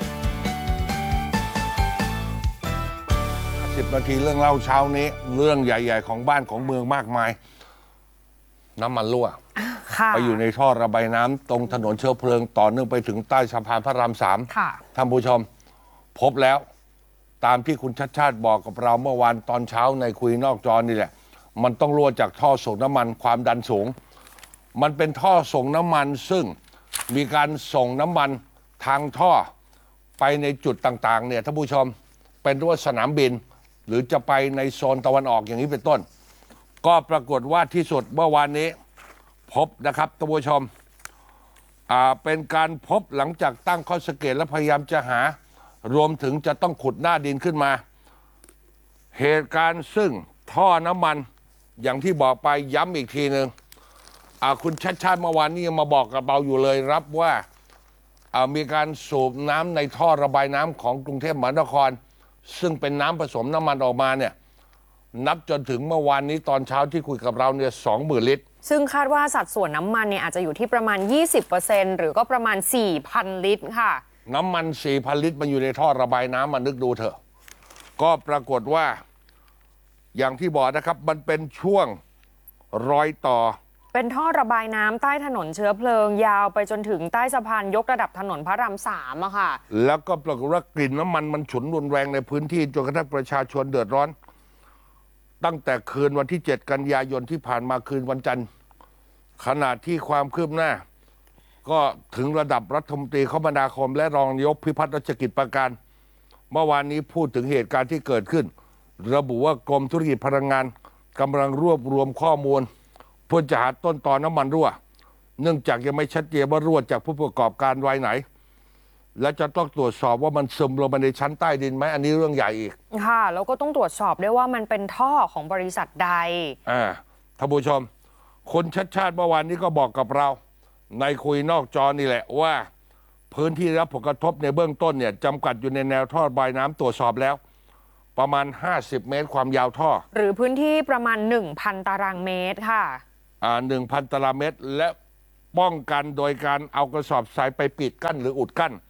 B: 10 นาทีเรื่องเล่าเช้านี้เรื่องใหญ่ๆของบ้านของเมืองมากมายน้ำมันรั่วไปอยู่ในท่อระบายน้ำตรงถนนเชื้อเพลิงต่อเนื่องไปถึงใต้สะพานพระราม 3ท่านผู้ชมพบแล้วตามที่คุณชัดชาติบอกกับเราเมื่อวานตอนเช้าในคุยนอกจอนี่แหละมันต้องรั่วจากท่อส่งน้ำมันความดันสูงมันเป็นท่อส่งน้ำมันซึ่งมีการส่งน้ำมันทางท่อไปในจุดต่างๆเนี่ยท่านผู้ชมเป็นรั้วสนามบินหรือจะไปในโซนตะวันออกอย่างนี้เป็นต้นก็ปรากฏว่าที่สุดเมื่อวานนี้พบนะครับท่านผู้ชมเป็นการพบหลังจากตั้งข้อสังเกตและพยายามจะหารวมถึงจะต้องขุดหน้าดินขึ้นมาเหตุการณ์ซึ่งท่อน้ำมันอย่างที่บอกไปย้ำอีกทีหนึ่งคุณชัดชาติเมื่อวานนี้ยังมาบอกกับเราอยู่เลยรับว่ามีการสูบน้ำในท่อระบายน้ำของกรุงเทพมหานครซึ่งเป็นน้ำผสมน้ำมันออกมาเนี่ยนับจนถึงเมื่อวานนี้ตอนเช้าที่คุยกับเราเนี่ย 20,000 ลิตร
C: ซึ่งคาดว่าสัดส่วนน้ำมันเนี่ยอาจจะอยู่ที่ประมาณ 20% หรือก็ประมาณ 4,000 ลิตรค่ะ
B: น้ำมัน 4,000 ลิตรมันอยู่ในท่อระบายน้ำมานึกดูเถอะก็ปรากฏว่าอย่างที่บอกนะครับมันเป็นช่วงรอยต่อ
C: เป็นท่อระบายน้ำใต้ถนนเชื้อเพลิงยาวไปจนถึงใต้สะพานยกระดับถนนพระราม 3อะค่ะ
B: แล้วก็ปรากฏว่ากลิ่นน้ำมันมันฉุนรุนแรงในพื้นที่จนกระทั่งประชาชนเดือดร้อนตั้งแต่คืนวันที่ 7 กันยายนที่ผ่านมาคืนวันจันทร์ขณะที่ความคืบหน้าก็ถึงระดับรัฐมนตรีคมนาคมและรองนายกพิพัฒน์รัชกิจประการเมื่อวานนี้พูดถึงเหตุการณ์ที่เกิดขึ้นระบุว่ากรมธุรกิจพลังงานกำลังรวบรวมข้อมูลเพื่อจะหาต้นตอน้ำมันรั่วเนื่องจากยังไม่ชัดเจนว่ารั่วจากผู้ประกอบการรายไหนและจะต้องตรวจสอบว่ามันซึมลงมาในชั้นใต้ดินไหมอันนี้เรื่องใหญ่อีก
C: ค่ะแล้วก็ต้องตรวจสอบด้วยว่ามันเป็นท่อของบริษัทใด
B: ท่านผู้ชมคนชัดชาติเมื่อวานนี้ก็บอกกับเราในคุยนอกจอนี่แหละว่าพื้นที่รับผลกระทบในเบื้องต้นเนี่ยจำกัดอยู่ในแนวท่อระบายน้ำตรวจสอบแล้วประมาณ50 เมตรความยาวท่อ
C: หรือพื้นที่ประมาณ 1,000 ตารางเมตรค่ะ
B: 1,000 ตารางเมตรและป้องกันโดยการเอากระสอบทรายไปปิดกั้นหรืออุดกั้น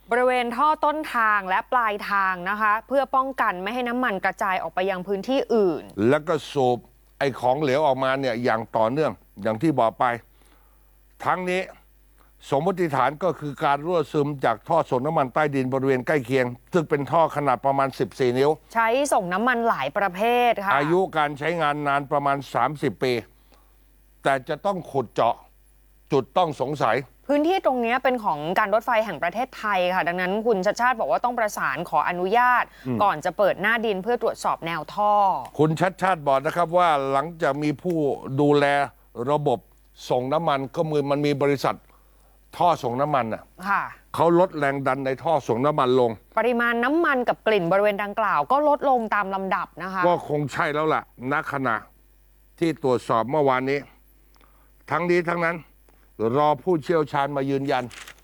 C: บริเวณท่อต้นทางและปลายทางนะคะเพื่อป้องกันไม่ให้น้ำมันกระจายออกไปยังพื้นที่อื่น
B: แล้วก็สูบไอ้ของเหลวออกมาเนี่ยอย่างต่อเนื่องอย่างที่บอกไปทั้งนี้สมมติฐานก็คือการรั่วซึมจากท่อส่งน้ำมันใต้ดินบริเวณใกล้เคียงซึ่งเป็นท่อขนาดประมาณ14 นิ้ว
C: ใช้ส่งน้ำมันหลายประเภทค่ะ
B: อายุการใช้งานนานประมาณ30 ปีแต่จะต้องขุดเจาะจุดต้องสงสัย
C: พื้นที่ตรงนี้เป็นของการรถไฟแห่งประเทศไทยค่ะดังนั้นคุณชัชชาติบอกว่าต้องประสานขออนุญาตก่อนจะเปิดหน้าดินเพื่อตรวจสอบแนวท่อ
B: คุณชัชชาติบอกนะครับว่าหลังจากมีผู้ดูแลระบบส่งน้ำมันก็มันมีบริษัทท่อส่งน้ำมันน่ะเขาลดแรงดันในท่อส่งน้ำมันลง
C: ปริมาณน้ำมันกับกลิ่นบริเวณดังกล่าวก็ลดลงตามลำดับนะคะ
B: ก็คงใช่แล้วล่ะณขณะที่ตรวจสอบเมื่อวานนี้ทั้งนี้ทั้งนั้นรอผู้เชี่ยวชาญมายืนยัน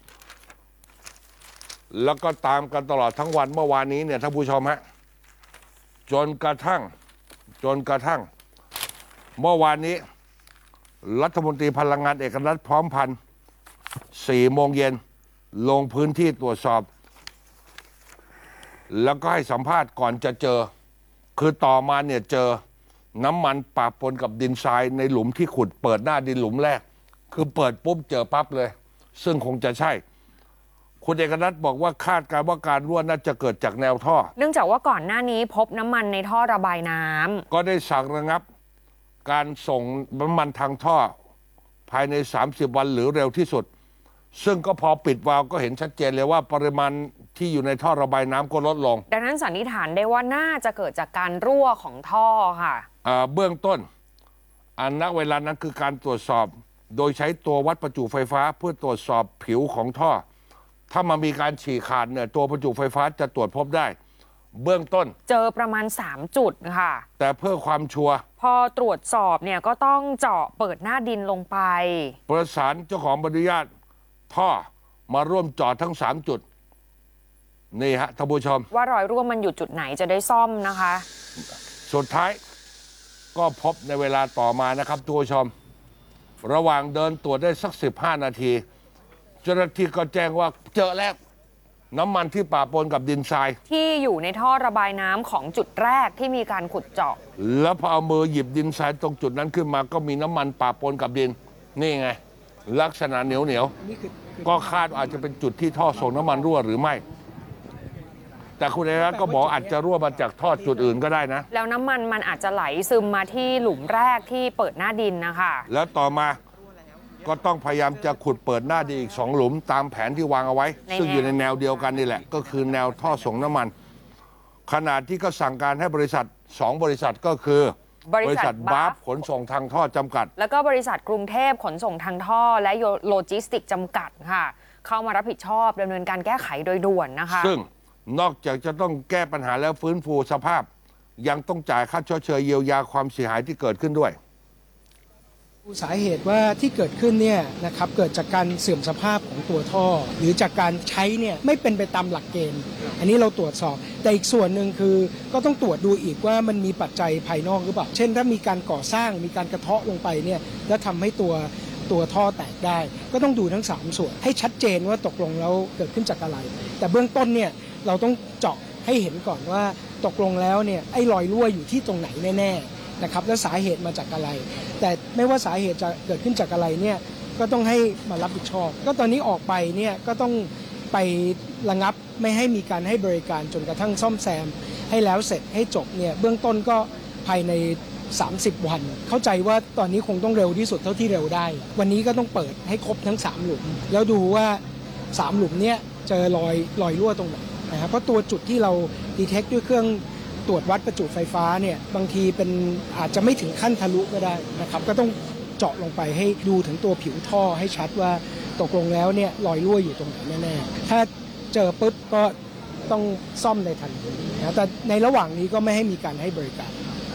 B: แล้วก็ตามกันตลอดทั้งวันเมื่อวานนี้เนี่ยท่านผู้ชมฮะจนกระทั่งเมื่อวานนี้รัฐมนตรีพลังงานเอกนัทพร้อมพันธ์4 โมงเย็นลงพื้นที่ตรวจสอบแล้วก็ให้สัมภาษณ์ก่อนจะเจอคือต่อมาเนี่ยเจอน้ำมันปะปนกับดินทรายในหลุมที่ขุดเปิดหน้าดินหลุมแรกคือเปิดปุ๊บเจอปั๊บเลยซึ่งคงจะใช่คุณเอกนัทบอกว่าคาดการณ์ว่าการรั่วน่าจะเกิดจากแนวท่อ
C: เนื่องจากว่าก่อนหน้านี้พบน้ำมันในท่อระบายน้ำ
B: ก็ได้สั่งระงับการส่งน้ำมันทางท่อภายใน30 วันหรือเร็วที่สุดซึ่งก็พอปิดวาล์วก็เห็นชัดเจนเลยว่าปริมาณที่อยู่ในท่อระบายน้ำก็ลดลง
C: ดังนั้นสันนิษฐานได้ว่าน่าจะเกิดจากการรั่วของท่อค่ะ
B: เบื้องต้นณเวลานั้นคือการตรวจสอบโดยใช้ตัววัดประจุไฟฟ้าเพื่อตรวจสอบผิวของท่อถ้ามันมีการฉีกขาดเนี่ยตัวประจุไฟฟ้าจะตรวจพบได้เบื้องต้น
C: เจอประมาณ3 จุดค่ะ
B: แต่เพื่อความชัวร์
C: พอตรวจสอบเนี่ยก็ต้องเจาะเปิดหน้าดินลงไป
B: ประสานเจ้าของอนุญาตท่อมาร่วมเจาะทั้ง3 จุดนี่ฮะท่านผู้ชม
C: ว่ารอยรั่วมันอยู่จุดไหนจะได้ซ่อมนะคะ
B: สุดท้ายก็พบในเวลาต่อมานะครับท่านผู้ชมระหว่างเดินตรวจได้สัก15 นาทีเจ้าหน้าที่ก็แจ้งว่าเจอแล้วน้ำมันที่ปะปนกับดินทราย
C: ที่อยู่ในท่อระบายน้ำของจุดแรกที่มีการขุดเจาะ
B: แล้วพอเอามือหยิบดินทรายตรงจุดนั้นขึ้นมาก็มีน้ำมันปะปนกับดินนี่ไงลักษณะเหนียวก็คาดอาจจะเป็นจุดที่ท่อส่งน้ำมันรั่วหรือไม่แต่คุณเอกนัทก็บอกอาจจะรั่วมาจากท่อจุดอื่นก็ได้นะ
C: แล้วน้ำมันอาจจะไหลซึมมาที่หลุมแรกที่เปิดหน้าดินนะคะ
B: แล้วต่อมาก็ต้องพยายามจะขุดเปิดหน้าดินอีก2 หลุมตามแผนที่วางเอาไว้ซึ่งอยู่ในแนวเดียวกันนี่แหละก็คือแนวท่อส่งน้ำมันขณะที่ก็สั่งการให้บริษัท2 บริษัทก็คือบริษัทบาฟขนส่งทางท่อจำกัด
C: แล้วก็บริษัทกรุงเทพขนส่งทางท่อและโลจิสติกจำกัดค่ะเข้ามารับผิดชอบดำเนินการแก้ไขโดยด่วนนะคะ
B: ซึ่งนอกจากจะต้องแก้ปัญหาแล้วฟื้นฟูสภาพยังต้องจ่ายค่าชดเชยเยียวยาความเสียหายที่เกิดขึ้นด้วย
F: สาเหตุว่าที่เกิดขึ้นเนี่ยนะครับเกิดจากการเสื่อมสภาพของตัวท่อหรือจากการใช้เนี่ยไม่เป็นไปตามหลักเกณฑ์อันนี้เราตรวจสอบแต่อีกส่วนหนึ่งคือก็ต้องตรวจดูอีกว่ามันมีปัจจัยภายนอกหรือเปล่าเช่นถ้ามีการก่อสร้างมีการกระเทาะลงไปเนี่ยแล้วทำให้ตัวท่อแตกได้ก็ต้องดูทั้ง3 ส่วนให้ชัดเจนว่าตกลงแล้วเกิดขึ้นจากอะไรแต่เบื้องต้นเนี่ยเราต้องเจาะให้เห็นก่อนว่าตกลงแล้วเนี่ยไอ้รอยรั่วอยู่ที่ตรงไหนแน่ๆนะครับและสาเหตุมาจากอะไรแต่ไม่ว่าสาเหตุจะเกิดขึ้นจากอะไรเนี่ยก็ต้องให้มารับผิดชอบก็ตอนนี้ออกไปเนี่ยก็ต้องไประงับไม่ให้มีการให้บริการจนกระทั่งซ่อมแซมให้แล้วเสร็จให้จบเนี่ยเบื้องต้นก็ภายใน30 วันเข้าใจว่าตอนนี้คงต้องเร็วที่สุดเท่าที่เร็วได้วันนี้ก็ต้องเปิดให้ครบทั้ง3 หลุมแล้วดูว่า3 หลุมเนี่ยเจอรอยรั่วตรงไหนนะครับเพราะตัวจุดที่เราดีเทคด้วยเครื่องตรวจวัดประจุไฟฟ้าเนี่ยบางทีเป็นอาจจะไม่ถึงขั้นทะลุก็ได้นะครับก็ต้องเจาะลงไปให้ดูถึงตัวผิวท่อให้ชัดว่าตกลงแล้วเนี่ยรอยรั่วอยู่ตรงไหนแน่ๆถ้าเจอปุ๊บก็ต้องซ่อมในทันทีนะแต่ในระหว่างนี้ก็ไม่ให้มีการให้บริการ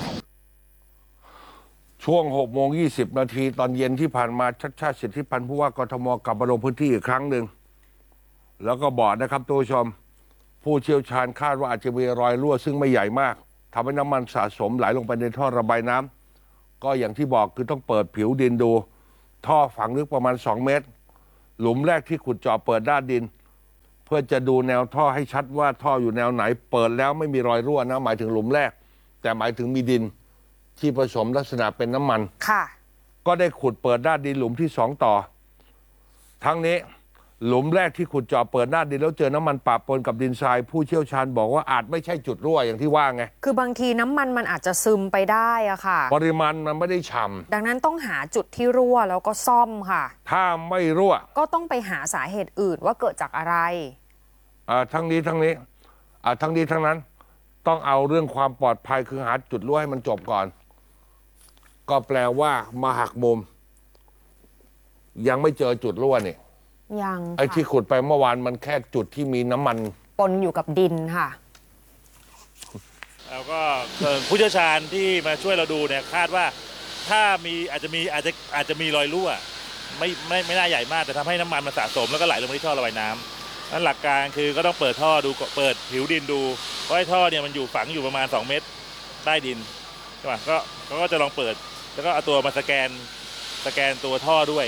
B: ช่วง6:20 นาทีตอนเย็นที่ผ่านมาชัชชาติสิทธิพันธ์ผู้ว่ากทมกลับมาลงพื้นที่อีกครั้งหนึ่งแล้วก็บอกนะครับตัวชมผู้เชี่ยวชาญคาดว่าอาจจะมีรอยรั่วซึ่งไม่ใหญ่มากทำให้น้ำมันสะสมไหลลงไปในท่อระบายน้ำก็อย่างที่บอกคือต้องเปิดผิวดินดูท่อฝังลึกประมาณ2 เมตรหลุมแรกที่ขุดเจาะเปิดด้านดินพื่อจะดูแนวท่อให้ชัดว่าท่ออยู่แนวไหน เปิดแล้วไม่มีรอยรั่วนะหมายถึงหลุมแรก แต่หมายถึงมีดินที่ผสมลักษณะเป็นน้ำมัน
C: ค่ะ
B: ก็ได้ขุดเปิดด้านดินหลุมที่2ต่อทั้งนี้หลุมแรกที่ขุดเจาะเปิดหน้าดินแล้วเจอน้ำมันปะปนกับดินทรายผู้เชี่ยวชาญบอกว่าอาจไม่ใช่จุดรั่วอย่างที่ว่าไง
C: คือบางทีน้ำมันอาจจะซึมไปได้อะค่ะ
B: ปริมาณมันไม่ได้ฉ่ำ
C: ดังนั้นต้องหาจุดที่รั่วแล้วก็ซ่อมค่ะ
B: ถ้าไม่รั่ว
C: ก็ต้องไปหาสาเหตุอื่นว่าเกิดจากอะไร
B: ทั้งนี้ทั้งนั้นต้องเอาเรื่องความปลอดภัยคือหาจุดรั่วให้มันจบก่อนก็แปลว่ามาหักมุมยังไม่เจอจุดรั่วนี่
C: ยัง
B: ไอ้ที่ขุดไปเมื่อวานมันแค่จุดที่มีน้ำมัน
C: ปนอยู่กับดินค่ะ
G: แล้วก็ผู้เชี่ยวชาญที่มาช่วยเราดูเนี่ยคาดว่าถ้ามีอาจจะมีรอยรั่วไม่น่าใหญ่มากแต่ทำให้น้ำมันมันสะสมแล้วก็ไหลลงไปที่ท่อระบายน้ำนั้นหลักการคือก็ต้องเปิดท่อดูเปิดผิวดินดูเพราะไอ้ท่อเนี่ยมันอยู่ฝังอยู่ประมาณ2 เมตรใต้ดินใช่ไหมก็จะลองเปิดแล้วก็เอาตัวมาสแกนตัวท่อด้วย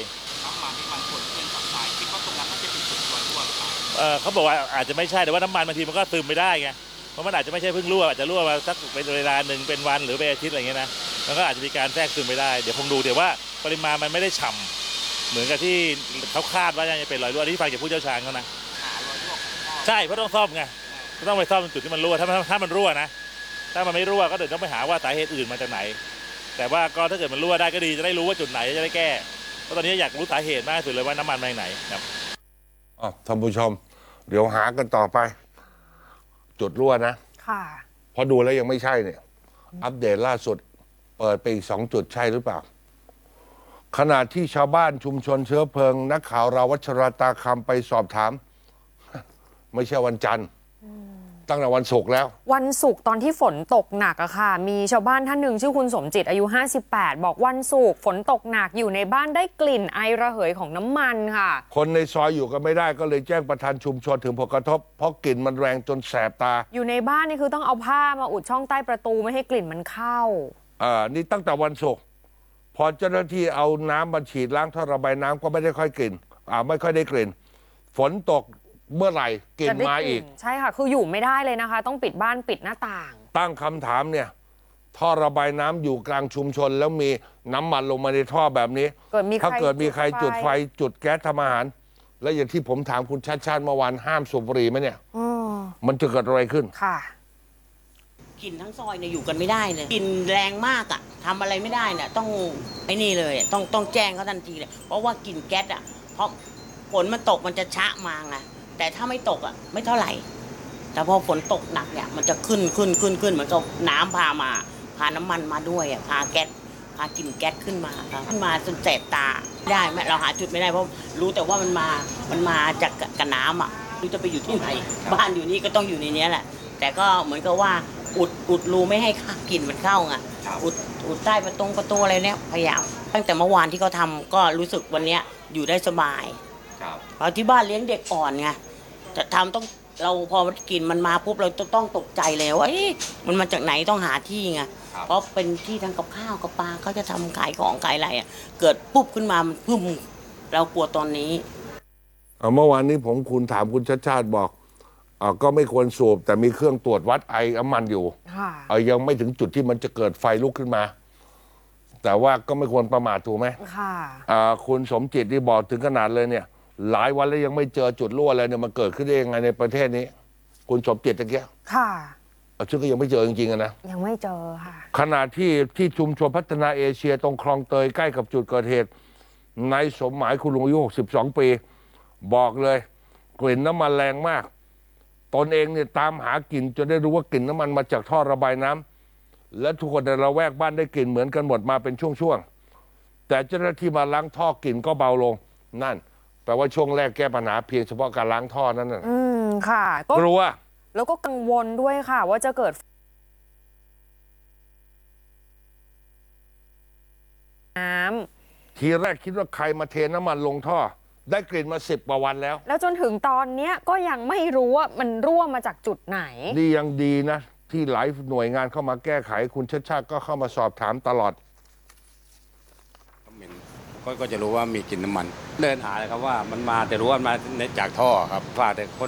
G: เขาบอกว่าอาจจะไม่ใช่แต่ว่าน้ำมันบางทีมันก็ซึมไม่ได้ไงเพราะมันอาจจะไม่ใช่เพิ่งรั่วอาจจะรั่วมาสักเป็นเวลาหนึ่งเป็นวันหรือเป็นอาทิตย์อะไรเงี้ยนะมันก็อาจจะมีการแทรกซึมไปได้เดี๋ยวคงดูเดี๋ยวว่าปริมาณมันไม่ได้ฉ่ำเหมือนกับที่เขาคาดว่าจะเป็นรอยรั่วที่ฟังจากผู้เชี่ยวชาญเขานะใช่เพราะต้องซ่อมไงต้องไปซ่อมจุดที่มันรั่วถ้ามันรั่วนะถ้ามันไม่รั่วก็เดี๋ยวต้องไปหาว่าสาเหตุอื่นมาจากไหนแต่ว่าก็ถ้าเกิดมันรั่วได้ก็ดีจะได้รู้ว่าจุดไหนจะได้แก้เพราะตอนนี้อยากรู้สาเหตุมากที่สุดเลยว่าน้ำมันมาจากไหนครับ
B: ท่านผู้ชมเดี๋ยวหากันต่อไปจุดรั่วนะ
C: ค่ะ
B: พอดูแล้วยังไม่ใช่เนี่ยอัปเดตล่าสุดเปิดไปอีก2 จุดใช่หรือเปล่าขณะที่ชาวบ้านชุมชนเชื้อเพลิงนักข่าวเราวัชราตาคำไปสอบถามไม่ใช่วันจันทร์ตั้งแต่วันศุกร์แล้ว
C: วันศุกร์ตอนที่ฝนตกหนักอะค่ะมีชาวบ้านท่านหนึ่งชื่อคุณสมจิตอายุ58บอกวันศุกร์ฝนตกหนักอยู่ในบ้านได้กลิ่นไอระเหยของน้ำมันค่ะ
B: คนในซอยอยู่กันไม่ได้ก็เลยแจ้งประธานชุมชนถึงผลกระทบเพราะกลิ่นมันแรงจนแสบตา
C: อยู่ในบ้านนี่คือต้องเอาผ้ามาอุดช่องใต้ประตูไม่ให้กลิ่นมันเข้า
B: นี่ตั้งแต่วันศุกร์พอเจ้าหน้าที่เอาน้ำมาฉีดล้างท่อระบายน้ำก็ไม่ได้ค่อยกลิ่นไม่ค่อยได้กลิ่นฝนตกเมื่อไหร่กลิ่นมาอีก
C: ใช่ค่ะคืออยู่ไม่ได้เลยนะคะต้องปิดบ้านปิดหน้าต่าง
B: ตั้งคำถามเนี่ยท่อระบายน้ำอยู่กลางชุมชนแล้วมีน้ำมันลงมาในท่อแบบนี้ถ้าเกิดมีใครจุดไฟจุดแก๊สทำอาหารและอย่างที่ผมถามคุณชัดชาติเมื่อวานห้ามสูบบุหรี่ไหมเนี่ยมันจะเกิดอะไรขึ้น
C: ค่ะ
H: กลิ่นทั้งซอยเนี่ยอยู่กันไม่ได้เลยกลิ่นแรงมากอ่ะทำอะไรไม่ได้เนี่ยต้องไอ้นี่เลยต้องแจ้งเขาทันทีเลยเพราะว่ากลิ่นแก๊สอ่ะเพราะฝนมันตกมันจะชะมาไงแต่ถ้าไม่ตกอ่ะไม่เท่าไหร่แต่พอฝนตกหนักเนี่ยมันจะขึ้นเหมือนกับน้ำพาน้ำมันมาด้วยอ่ะพากลิ่นแก๊สขึ้นมาจนแสบตาได้ไหมเราหาจุดไม่ได้เพราะรู้แต่ว่ามันมาจากกระน้ำอ่ะรู้จะไปอยู่ที่ไหนบ้านอยู่นี่ก็ต้องอยู่ในนี้แหละแต่ก็เหมือนกับว่าอุดรูไม่ให้กลิ่นมันเข้าไงอุดใต้ประตูอะไรเนี่ยพยายามตั้งแต่เมื่อวานที่เขาทำก็รู้สึกวันนี้อยู่ได้สบายเพราะที่บ้านเลี้ยงเด็กอ่อนไงจะทำต้องเราพอกลิ่นมันมาปุ๊บเราต้องตกใจเลยว่ามันมาจากไหนต้องหาที่ไงเพราะเป็นที่ทางกับข้าวกับปลาเขาจะทำขายของขายอะไรอ่ะเกิดปุ๊บขึ้นมามันพึ่มเรากลัวตอนนี้
B: เมื่อวานนี้คุณถามคุณชัดชาติบอกก็ไม่ควรสูบแต่มีเครื่องตรวจวัดไอน้ำมันอยู่ยังไม่ถึงจุดที่มันจะเกิดไฟลุกขึ้นมาแต่ว่าก็ไม่ควรประมาทถูกไหมคุณสมจิตที่บอกถึงขนาดเลยเนี่ยหลายวันแล้วยังไม่เจอจุดรั่วอะไรเนี่ยมันเกิดขึ้นได้ยังไงในประเทศนี้คุณสมจิตตะเกีย
C: ค่ะ
B: ซึ่งก็ยังไม่เจอจริงๆนะ
C: ยังไม่เจอค่ะ
B: ขณะที่ชุมชนพัฒนาเอเชียตรงคลองเตยใกล้กับจุดเกิดเหตุนายสมหมายคุณลุงอายุ62 ปีบอกเลยกลิ่นน้ำมันแรงมากตนเองเนี่ยตามหากลิ่นจนได้รู้ว่ากลิ่นน้ำมันมาจากท่อระบายน้ำและทุกคนในละแวกบ้านได้กลิ่นเหมือนกันหมดมาเป็นช่วงๆแต่เจ้าหน้าที่มาล้างท่อกลิ่นก็เบาลงนั่นแปลว่าช่วงแรกแก้ปัญหาเพียงเฉพาะการล้างท่อนั้นน่ะ
C: ค่ะ
B: กลัว
C: แล้วก็กังวลด้วยค่ะว่าจะเกิดน้ำ
B: ทีแรกคิดว่าใครมาเทน้ำมันลงท่อได้กลิ่นมา10 กว่าวันแล้ว
C: จนถึงตอนนี้ก็ยังไม่รู้ว่ามันรั่วมาจากจุดไหน
B: นี่ยังดีนะที่หลายหน่วยงานเข้ามาแก้ไขคุณชัดชาติก็เข้ามาสอบถามตลอด
L: ก็จะรู้ว่ามีกลิ่นน้ำมันเดินหาเลยครับว่ามันมาแต่รู้ว่ามาจากท่อครับว่าแต่คน